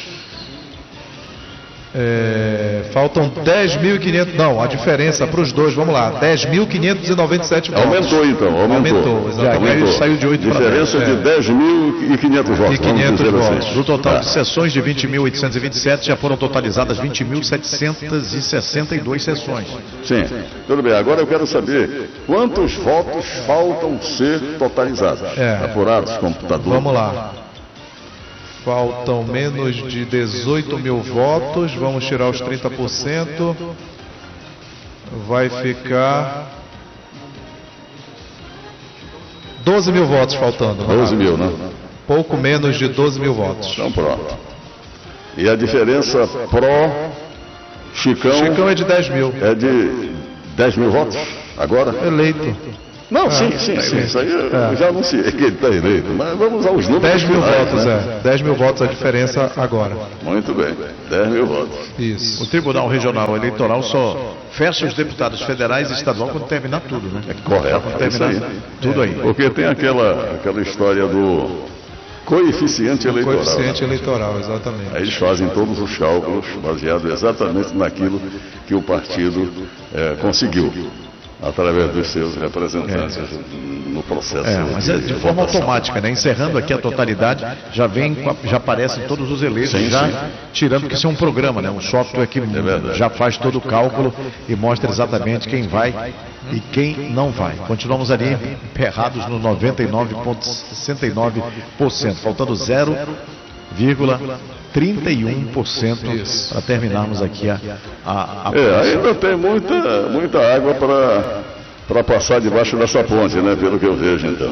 É, faltam dez mil e quinhentos. Não, a diferença para os dois, vamos lá, dez mil quinhentos e noventa e sete votos. Aumentou então, aumentou. Aumentou, exatamente. Aumentou. Saiu de oito para Diferença dez, de dez mil e quinhentos votos. E quinhentos vamos dizer votos. assim. Do total Tá. de sessões de vinte mil oitocentos e vinte e sete, já foram totalizadas vinte mil setecentos e sessenta e duas sessões. Sim, tudo bem. Agora eu quero saber quantos votos faltam ser totalizados, É. apurados, computador. Vamos lá. Faltam menos de dezoito mil votos. Vamos tirar os trinta por cento. Vai ficar doze mil votos faltando. doze mil, né? Pouco menos de doze mil votos. Então pronto. E a diferença pró Chicão, Chicão é de dez mil. É de dez mil votos agora? Eleito. Não, sim, sim, sim. Isso aí eu é. já anunciei que ele está eleito. Mas vamos aos números. dez mil finais, votos, né? é. dez mil votos a diferença agora. Muito bem. dez mil votos. Isso. O Tribunal Regional Eleitoral só fecha os deputados federais e estadual quando terminar tudo, né? É correto. Quando terminar é tudo aí. Porque tem aquela, aquela história do coeficiente eleitoral. Coeficiente né? eleitoral, exatamente. Aí eles fazem todos os cálculos baseados exatamente naquilo que o partido é, conseguiu, através dos seus representantes é. no processo. É, mas é de forma automática, né? Encerrando aqui a totalidade, já vem, já aparecem todos os eleitos, sim, já sim. tirando que isso é um programa, né? Um software que é já faz todo o cálculo e mostra exatamente quem vai e quem não vai. Continuamos ali emperrados no noventa e nove vírgula sessenta e nove por cento, faltando zero vírgula trinta e um por cento para terminarmos aqui a, a, a é, ainda tem muita, muita água para passar debaixo dessa ponte, né? Pelo que eu vejo, então.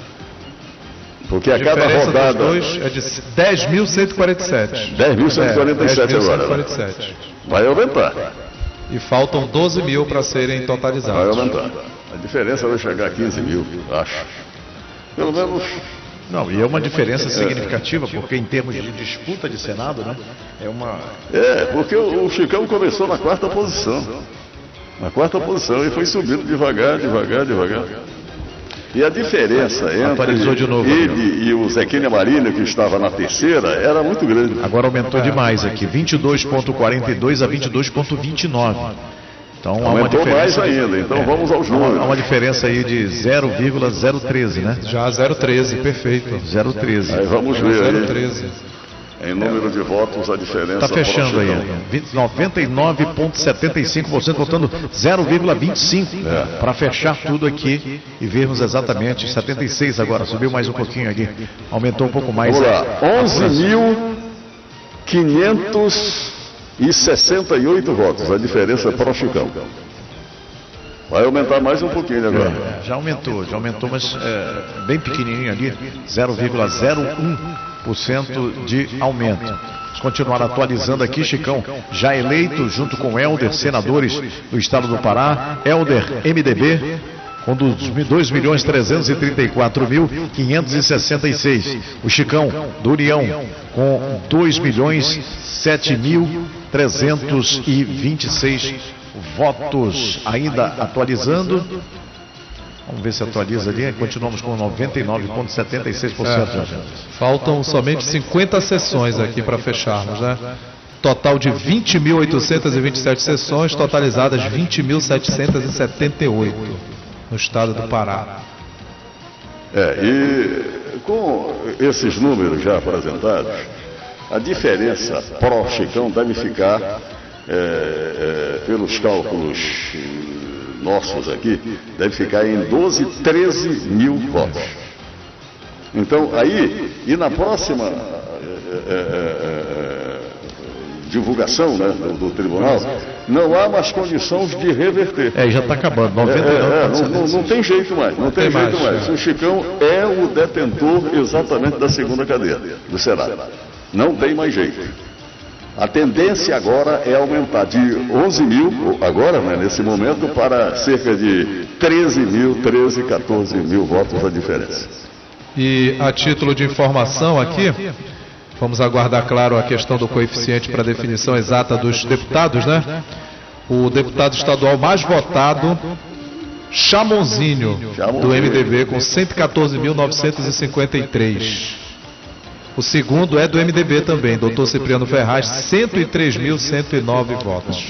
Porque a, a cada rodada... Dois é de dez mil cento e quarenta e sete. dez mil cento e quarenta e sete agora. Né? Vai aumentar. E faltam doze mil para serem totalizados. Vai aumentar. A diferença vai chegar a quinze mil, acho. Pelo menos... Não, e é uma diferença significativa, porque em termos de disputa de Senado, né? É uma... É, porque o, o Chicão começou na quarta posição. Na quarta posição e foi subindo devagar, devagar, devagar. E a diferença entre de novo, ele e o Zequinha Marinho, que estava na terceira, era muito grande. Agora aumentou demais aqui, vinte e dois vírgula quarenta e dois a vinte e dois vírgula vinte e nove. Então, aumentou há uma mais ainda, então é, vamos aos números. Há uma diferença aí de zero vírgula zero treze, né? Já zero vírgula treze, perfeito. zero vírgula treze. Aí vamos ver zero vírgula treze. Em número de votos, a diferença... Está fechando aí, noventa e nove vírgula setenta e cinco por cento, faltando zero vírgula vinte e cinco é. para fechar tudo aqui e vermos exatamente setenta e seis agora, subiu mais um pouquinho aqui, aumentou um pouco mais. Vamos lá, onze mil quinhentos e sessenta e oito votos, a diferença para o Chicão. Vai aumentar mais um pouquinho agora. É, já aumentou, já aumentou, mas é, bem pequenininho ali, zero vírgula zero um por cento de aumento. Vamos continuar atualizando aqui, Chicão, já eleito junto com Helder, senadores do estado do Pará. Helder, M D B, com dois milhões trezentos e trinta e quatro mil quinhentos e sessenta e seis. O Chicão, do União, com dois milhões sete mil trezentos e vinte e seis votos. Ainda atualizando. Vamos ver se atualiza ali. Continuamos com noventa e nove vírgula setenta e seis por cento. É, faltam somente cinquenta sessões aqui para fecharmos, né? Total de vinte mil oitocentos e vinte e sete sessões, totalizadas vinte mil setecentos e setenta e oito no estado do Pará. É, e com esses números já apresentados, a diferença pró-Chicão deve ficar, é, é, pelos cálculos nossos aqui, deve ficar em doze, treze mil votos. Então, aí, e na próxima é, é, é, divulgação, né, do, do tribunal, não há mais condições de reverter. É, já está acabando. noventa e nove, é, é, não, não, não tem jeito mais, não, não tem, tem jeito mais. mais. O Chicão é o detentor exatamente da segunda cadeira do Senado. Não tem mais jeito. A tendência agora é aumentar de onze mil, agora, né, nesse momento, para cerca de treze mil, treze, quatorze mil votos a diferença. E a título de informação aqui, vamos aguardar, claro, a questão do coeficiente para a definição exata dos deputados, né? O deputado estadual mais votado, Chamonzinho, do M D B, com cento e quatorze mil novecentos e cinquenta e três. O segundo é do M D B também, doutor Cipriano Ferraz, cento e três mil cento e nove votos.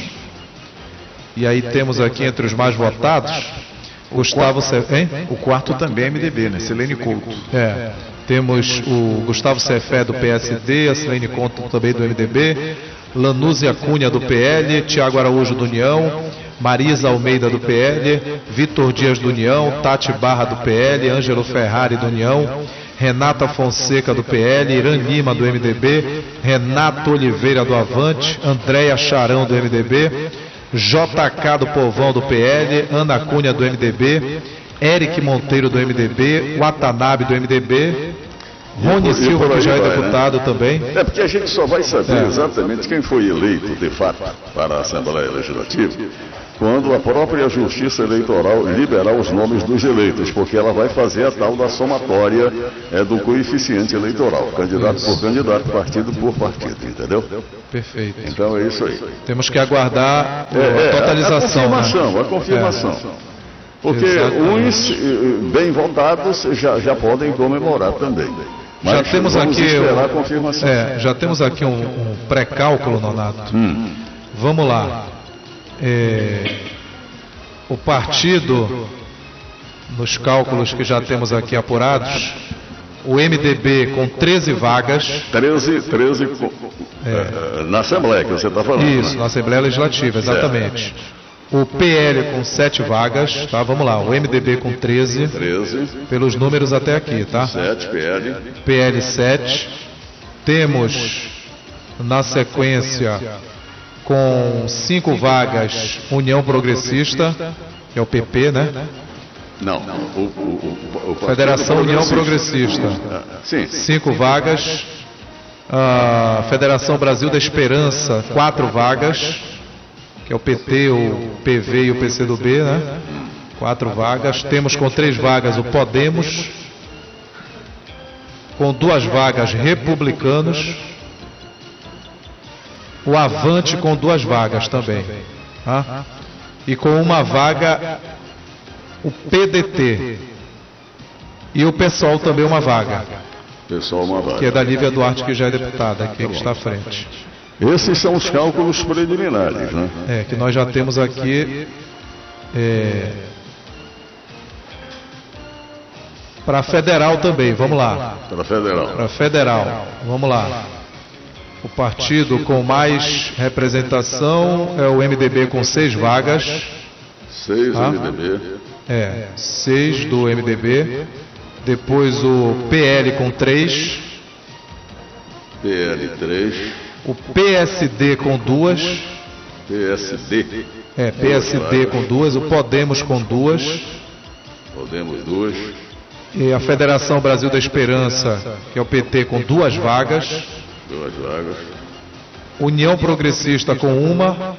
E aí temos aqui entre os mais votados, Gustavo Cefé. O quarto também é M D B, né? Silene Couto. É. Temos o Gustavo Cefé do P S D, a Silene Couto também do M D B, Lanúzia Cunha do P L, Tiago Araújo do União, Marisa Almeida do P L, Vitor Dias do União, Tati Barra do P L, Ângelo Ferrari do União, Renata Fonseca do P L, Irã Lima do M D B, Renato Oliveira do Avante, Andréia Charão do M D B, J K do Povão do P L, Ana Cunha do M D B, Eric Monteiro do M D B, Watanabe do M D B, Rony E Silva, por que aí já é vai, deputado, né? também. É porque a gente só vai saber É. exatamente quem foi eleito, de fato, para a Assembleia Legislativa, quando a própria Justiça Eleitoral liberar os nomes dos eleitos, porque ela vai fazer a tal da somatória é, do coeficiente eleitoral, candidato por candidato, partido por partido, entendeu? Perfeito. Então é isso aí. Temos que aguardar É, é, a totalização. A confirmação, né? a confirmação. Porque Exatamente. uns eh, bem votados já, já podem comemorar também. Mas Já temos vamos aqui, esperar o- a confirmação. é, já temos aqui um, um pré-cálculo, Nonato. Hum. Vamos lá. É, o partido, nos cálculos que já temos aqui apurados, o M D B com treze vagas, treze, treze com- eh, na Assembleia que você está falando. isso, né? na Assembleia Legislativa, exatamente. O P L com sete vagas, tá? Vamos lá, o M D B com treze, treze, pelos números até aqui, tá? sete, P L, P L sete. Temos, na sequência, com cinco vagas, União Progressista, que é o P P, né? não, o, o, o, o Partido Federação União Progressista. Progressista. Ah, sim, Cinco vagas. A Federação Brasil da Esperança, quatro vagas, que é o P T, o P V e o P C do B, né? Quatro vagas. Temos com três vagas o Podemos, com duas vagas Republicanos, o Avante com duas vagas também, tá? E com uma vaga o P D T e o PSOL também uma vaga, pessoal, uma vaga. que é da Lívia Duarte, que já é deputada, aqui que está à frente. Esses são os cálculos preliminares, né? É, que nós já temos aqui é, para federal também, vamos lá. Para federal. Para federal, vamos lá. O partido com mais representação é o M D B com seis vagas. seis Ah. M D B, É, seis do M D B. Depois o P L com três. P L três, O P S D com duas. P S D, É, P S D com duas. O Podemos com duas. Podemos duas, E a Federação Brasil da Esperança, que é o P T, com duas vagas. duas vagas. União Progressista com uma.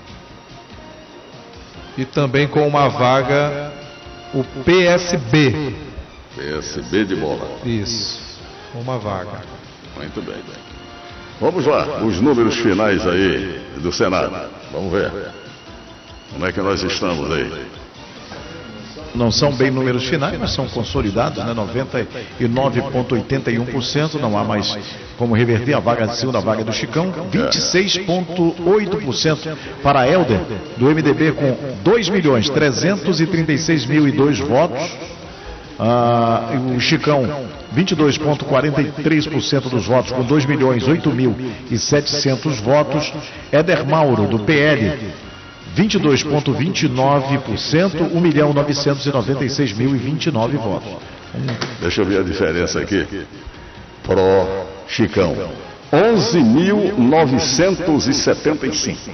E também com uma vaga o P S B. P S B de bola. Isso, uma vaga. Muito bem. Vamos lá, os números finais aí do Senado. Vamos ver. Como é que nós estamos aí? Não são bem números finais, mas são consolidados, né? noventa e nove vírgula oitenta e um por cento, não há mais como reverter a vaga de segunda vaga do Chicão. vinte e seis vírgula oito por cento para Helder, do M D B, com dois milhões trezentos e trinta e seis mil e dois votos. Ah, o Chicão, vinte e dois vírgula quarenta e três por cento dos votos, com dois milhões oito mil e setecentos votos. Éder Mauro, do P L, vinte e dois vírgula vinte e nove por cento, um milhão novecentos e noventa e seis mil e vinte e nove votos. Deixa eu ver a diferença aqui. Pro Chicão, onze mil novecentos e setenta e cinco.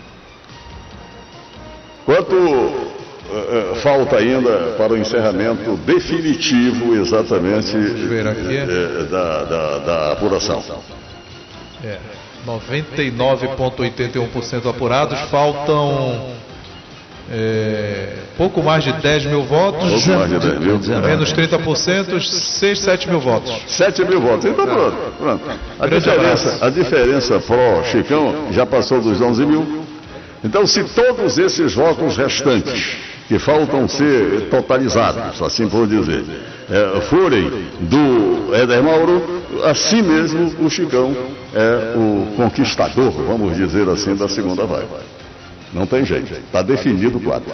Quanto uh, uh, falta ainda para o encerramento definitivo, exatamente, ver aqui. uh, uh, da, da, da apuração? É, noventa e nove vírgula oitenta e um por cento apurados, faltam é, pouco mais de dez mil votos, Pouco mais de dez mil. menos trinta por cento, seis, sete mil votos. sete mil votos. Então pronto. pronto. A, Grande diferença, abraço. a diferença pro Chicão já passou dos onze mil. Então, se todos esses votos restantes, que faltam ser totalizados, assim por dizer, é, forem do Éder Mauro, assim mesmo o Chicão é o conquistador, vamos dizer assim, da segunda vaga. Não tem jeito. Está definido o quadro.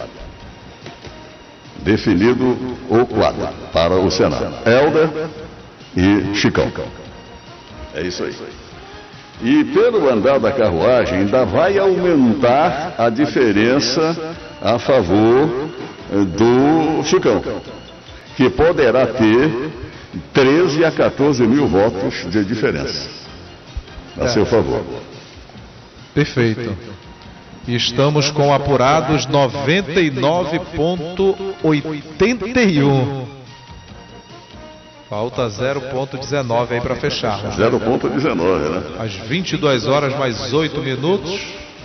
Definido o quadro para o Senado. Helder e Chicão. É isso aí. E pelo andar da carruagem ainda vai aumentar a diferença a favor do Chicão, que poderá ter treze a quatorze mil votos de diferença a seu favor. Perfeito. E estamos com apurados noventa e nove ponto oitenta e um. Falta zero ponto dezenove aí para fechar. zero ponto dezenove, né? Às vinte e duas horas mais oito minutos.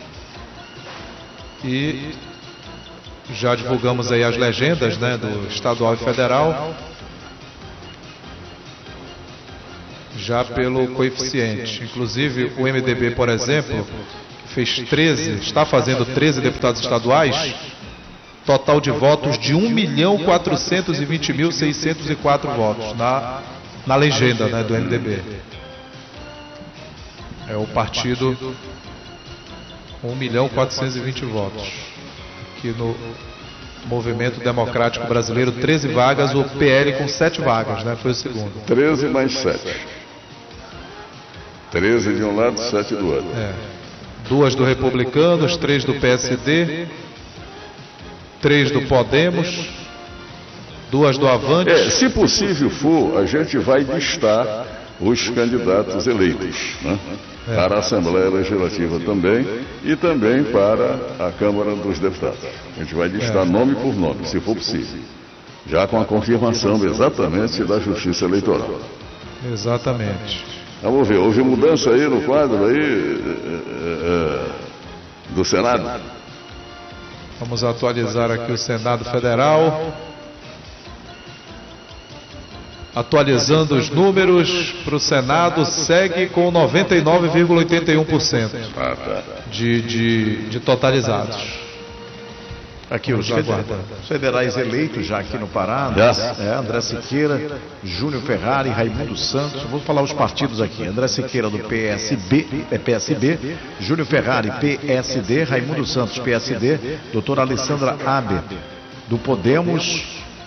E já divulgamos aí as legendas, né, do estadual e federal. Já pelo coeficiente. Inclusive o M D B, por exemplo, fez treze, está fazendo treze deputados estaduais, total de votos de um milhão quatrocentos e vinte mil seiscentos e quatro votos na, na legenda, né, do M D B. É o partido um milhão quatrocentos e vinte votos. Aqui no Movimento Democrático Brasileiro, treze vagas, o P L com sete vagas, né, foi o segundo. treze mais sete. treze de um lado, sete do outro. É. Duas do Republicanos, três do P S D, três do Podemos, duas do Avante. É, se possível for, a gente vai listar os candidatos eleitos, né? É. Para a Assembleia Legislativa também e também para a Câmara dos Deputados. A gente vai listar É. nome por nome, se for possível. Já com a confirmação exatamente da Justiça Eleitoral. Exatamente. Vamos ver, houve mudança aí no quadro aí é, é, do Senado? Vamos atualizar aqui o Senado Federal. Atualizando os números para o Senado, segue com noventa e nove vírgula oitenta e um por cento Ah, tá. de, de, de totalizados. Aqui os federais, federais eleitos já aqui no Pará, Já. é, André Siqueira, Júnior Ferrari, Raimundo Santos. Vou falar os partidos aqui. André Siqueira do P S B, é P S B, Júnior Ferrari, P S D, Raimundo Santos, P S D, doutora Alessandra Aber, do Podemos,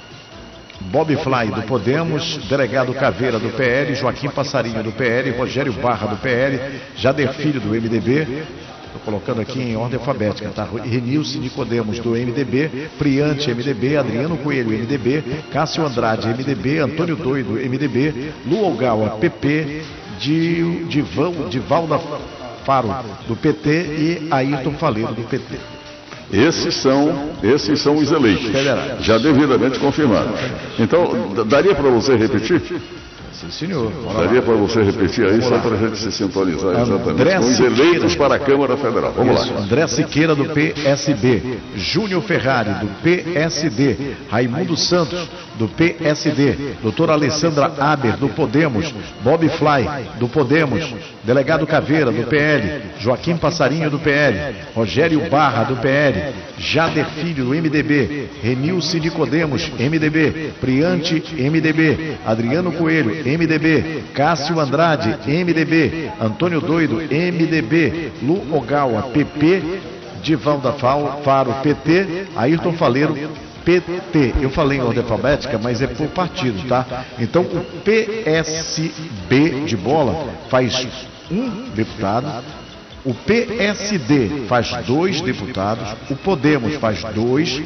Bob Fly do Podemos, delegado Caveira do P L, Joaquim Passarinho do P L, Rogério Barra do P L, Jader Filho do M D B. Estou colocando aqui em ordem alfabética, tá? Renilce Nicodemos do M D B, Priante M D B, Adriano Coelho M D B, Cássio Andrade M D B, Antônio Doido M D B, Lu Ogawa P P, de, de, de Valda Faro do P T e Ayrton Faleiro do P T. Esses são, esses são os eleitos, Federais. já devidamente confirmados. Então, d- daria para você repetir? Sim, senhor. Bora lá. Daria para você repetir aí, só para a gente se sintonizar exatamente André com os Siqueira. eleitos para a Câmara Federal. Vamos Isso, lá. André Siqueira do P S B, Júnior Ferrari do P S D, Raimundo Santos do P S D, doutora Alessandra Aber do Podemos, Bob Fly do Podemos, delegado Caveira do P L, Joaquim Passarinho do P L, Rogério Barra do P L, Jader Filho do M D B, Renilce Nicodemos M D B, Priante M D B, Adriano Coelho M D B, Cássio Andrade M D B, Antônio Doido M D B, Lu Ogawa P P, Divalda Faro P T, Ayrton Faleiro P T. Eu falei em ordem alfabética, mas é por partido, tá? Então o P S B de bola faz um deputado, o P S D faz dois deputados, o Podemos faz dois,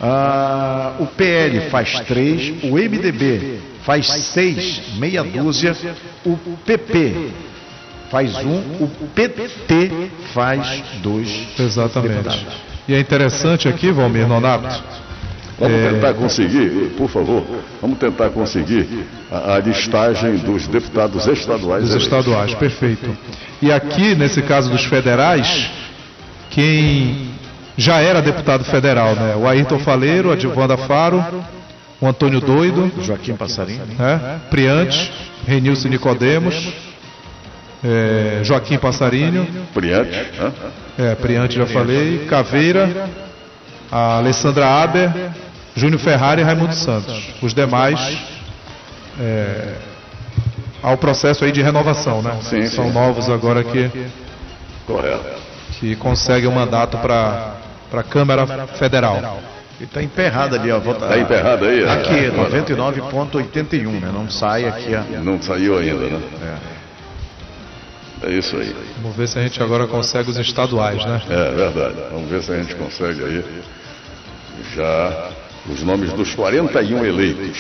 ah, o P L faz três, o M D B faz seis, meia dúzia, o P P faz um, o P T faz dois Exatamente. deputados. E é interessante aqui, Valmir Nonato, Vamos É. tentar conseguir, por favor, vamos tentar conseguir a, a listagem dos deputados estaduais. dos eleitos. estaduais, perfeito. E aqui, nesse caso dos federais, quem já era deputado federal, né? O Ayrton Faleiro, a Divanda Faro, o Antônio Doido, Joaquim Passarinho, né? Priante, Renilce Nicodemos, é, Joaquim Passarinho, Priante, né? é, Priante já falei, Caveira, a Alessandra Aber, Júnior Ferrari e Raimundo Santos. Os demais, é, há o processo aí de renovação, né? Sim, São sim. novos agora que, Correto. que conseguem o mandato para a Câmara Federal. e está emperrado ali, ó. Volta, Está emperrado aí? a- Aqui, a- noventa e nove vírgula oitenta e um, né? Não sai aqui, ó. Não saiu ainda, né? É isso aí. Vamos ver se a gente agora consegue os estaduais, né? É verdade. Vamos ver se a gente consegue aí já os nomes dos quarenta e um eleitos.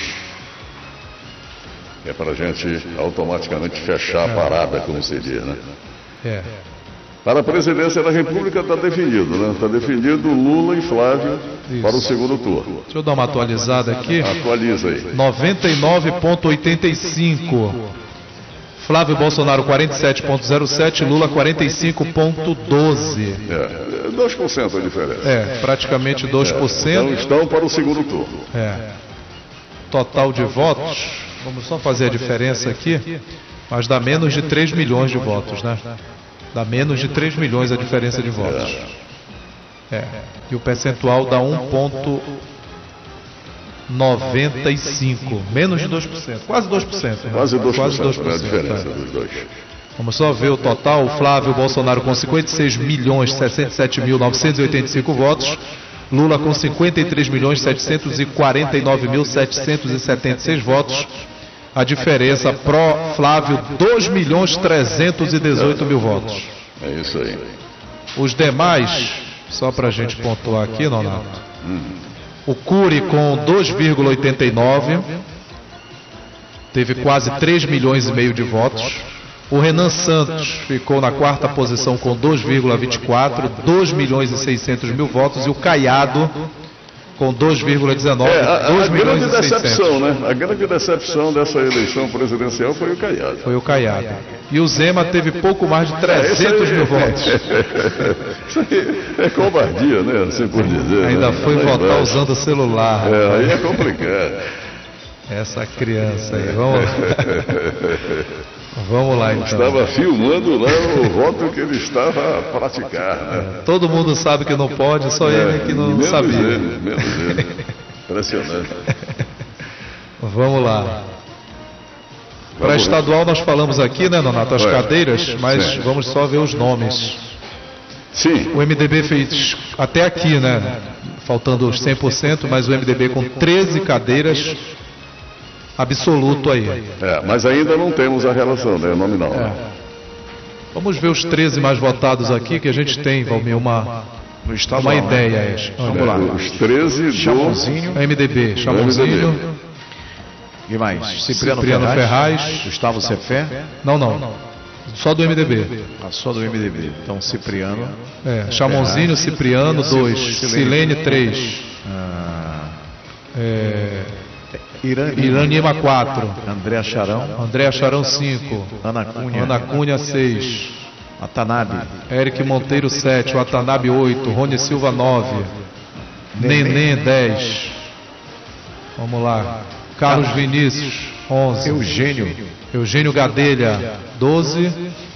É para a gente automaticamente fechar a parada, como se diz, né? É. Para a presidência da República está definido, né? Está definido Lula e Flávio Isso. para o segundo turno. Deixa eu dar uma atualizada aqui. Atualiza aí. noventa e nove vírgula oitenta e cinco. Flávio Bolsonaro quarenta e sete vírgula zero sete, Lula quarenta e cinco vírgula doze. É, dois por cento a diferença. É, praticamente dois por cento. É, então estão para o segundo turno. É. Total de votos, vamos só fazer a diferença aqui, mas dá menos de três milhões de votos, né? Dá menos de três milhões a diferença de votos. É. E o percentual dá um vírgula noventa e cinco, menos de dois por cento, quase dois por cento. Né? Quase dois por cento, quase dois por cento, é a diferença é. dos dois. Vamos só ver o total. O Flávio Bolsonaro com cinquenta e seis milhões sessenta e sete mil novecentos e oitenta e cinco votos, Lula com cinquenta e três milhões setecentos e quarenta e nove mil setecentos e setenta e seis votos. A diferença pró Flávio, dois milhões trezentos e dezoito mil votos. É isso aí. Os demais, só para a gente pontuar aqui, Nonato. Hum. O Cury com dois vírgula oitenta e nove, teve quase três milhões e meio de votos. O Renan Santos ficou na quarta posição com dois vírgula vinte e quatro, dois milhões e seiscentos mil votos. E o Caiado com dois vírgula dezenove, é, a, dois a milhões grande e seiscentos. decepção, né? A grande decepção dessa eleição presidencial foi o Caiado. Foi o Caiado. E o Zema teve pouco mais de trezentos mil votos. Isso aí é covardia, né? Assim por dizer. Ainda né? foi Aí votar vai. usando o celular. É, aí é complicado. Essa criança aí, vamos lá. Vamos lá então. Estava filmando lá o voto que ele estava a praticar. Né? Todo mundo sabe que não pode, só é, ele que não menos sabia. Ele, menos ele. Impressionante. Vamos lá. Para estadual nós falamos aqui, né, Nonato, as é. cadeiras, mas Sim. vamos só ver os nomes. Sim. O M D B fez até aqui, né, faltando os cem por cento, mas o M D B com treze cadeiras, absoluto aí. É, mas ainda não temos a relação, né, nominal. É. Vamos ver os treze mais votados aqui, que a gente tem, Valmir, uma, No estadual, uma né? ideia. Vamos É, lá. os treze do Chamonzinho. M D B, Chamonzinho, E mais? Cipriano, Cipriano Ferraz, Ferraz. Gustavo Cefé, não, não, só do M D B. a só do M D B. Então, Cipriano, É, Chamonzinho, Cipriano, dois, Silene, três, ah, é, Irani, Iranima, quatro, André Charão, André Charão, cinco, Ana Cunha, Ana Cunha, seis, Watanabe, Eric Monteiro, sete, Watanabe, oito, Rony Silva, nove, Neném, dez. Vamos lá. Carlos Vinícius, onze. Eugênio, Eugênio Gadelha, doze.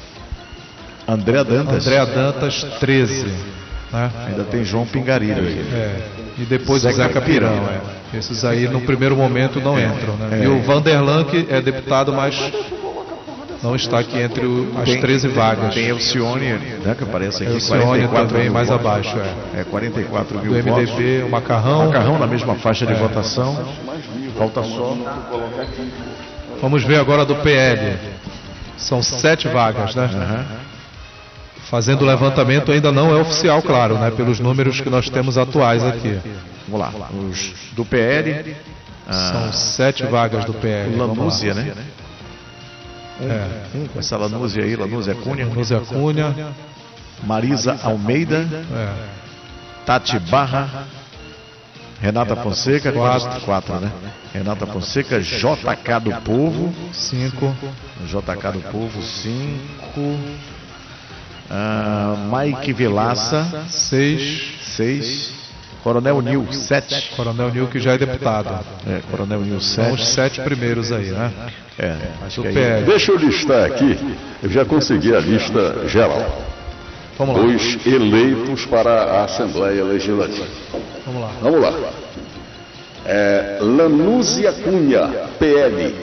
André Dantas, Andréa Dantas, treze. Né? ainda tem João Pingarilho aí. É. E depois o Zeca Zeca Pirão. É. Esses aí no primeiro momento não entram. Né? É. E o Vanderlan, que é deputado, mas não está aqui entre o- as Tem- treze vagas. Tem Elcione, né, que aparece aqui, Elcione quarenta e quatro também mil mais votos. abaixo. É. É, quarenta e quatro mil Do M D votos. B, o Macarrão. Macarrão na mesma faixa de votação. Falta só. Vamos ver agora do P L. São sete vagas, né? Aham. Fazendo o levantamento ainda não é oficial, claro, né? Pelos números que nós temos atuais aqui. Vamos lá. Os do P L. São Ah, sete vagas do P L. Vamos lá. Lanúzia, né? É. Um com essa Lanúzia aí, Lanúzia Cunha. Lúcia Cunha. Marisa Almeida. É. Tati Barra. Renata Fonseca. Quatro. Quatro, né? Renata Fonseca. J K do Povo. Cinco. J K do Povo, cinco. Ah, Mike Vilaça, Seis. seis. Coronel Nil, sete. Coronel Nil, que já é deputado. É, Coronel Nil, São os sete. sete primeiros aí, né? É, acho Do que P aí. L. Deixa eu listar aqui, eu já consegui a lista geral. Vamos lá. Os eleitos para a Assembleia Legislativa. Vamos lá. Vamos lá. É, Lanúzia Cunha, P L.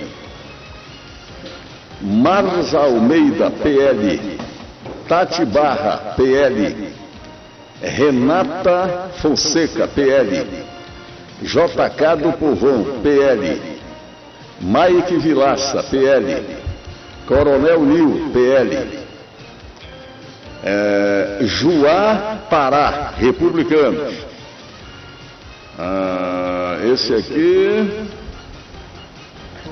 Marza Almeida, P L. Tati Barra, P L. Renata Fonseca, P L. J K do Povão, P L. Mike Vilaça, P L. Coronel Nil, P L. É, Juá Pará, Republicanos. Ah, esse aqui.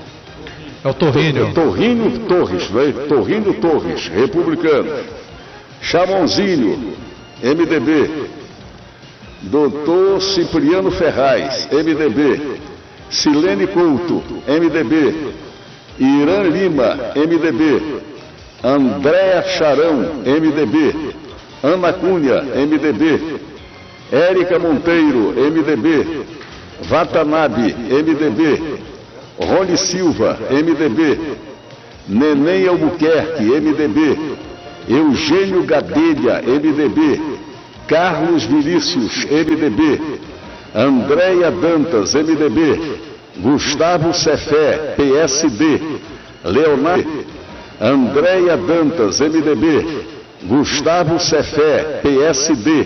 É o Torrinho. Torrinho Torres, né? Torrinho Torres, Republicanos. Chamonzinho, M D B. doutor Cipriano Ferraz, M D B. Silene Couto, M D B. Irã Lima, M D B. Andréa Charão, M D B. Ana Cunha, M D B. Érica Monteiro, M D B. Watanabe, M D B. Rony Silva, M D B. Neném Albuquerque, M D B. Eugênio Gadelha, M D B. Carlos Vinícius, M D B. Andréia Dantas, M D B. Gustavo Cefé, P S D. Leonardo. Andréia Dantas, M D B. Gustavo Cefé, P S D.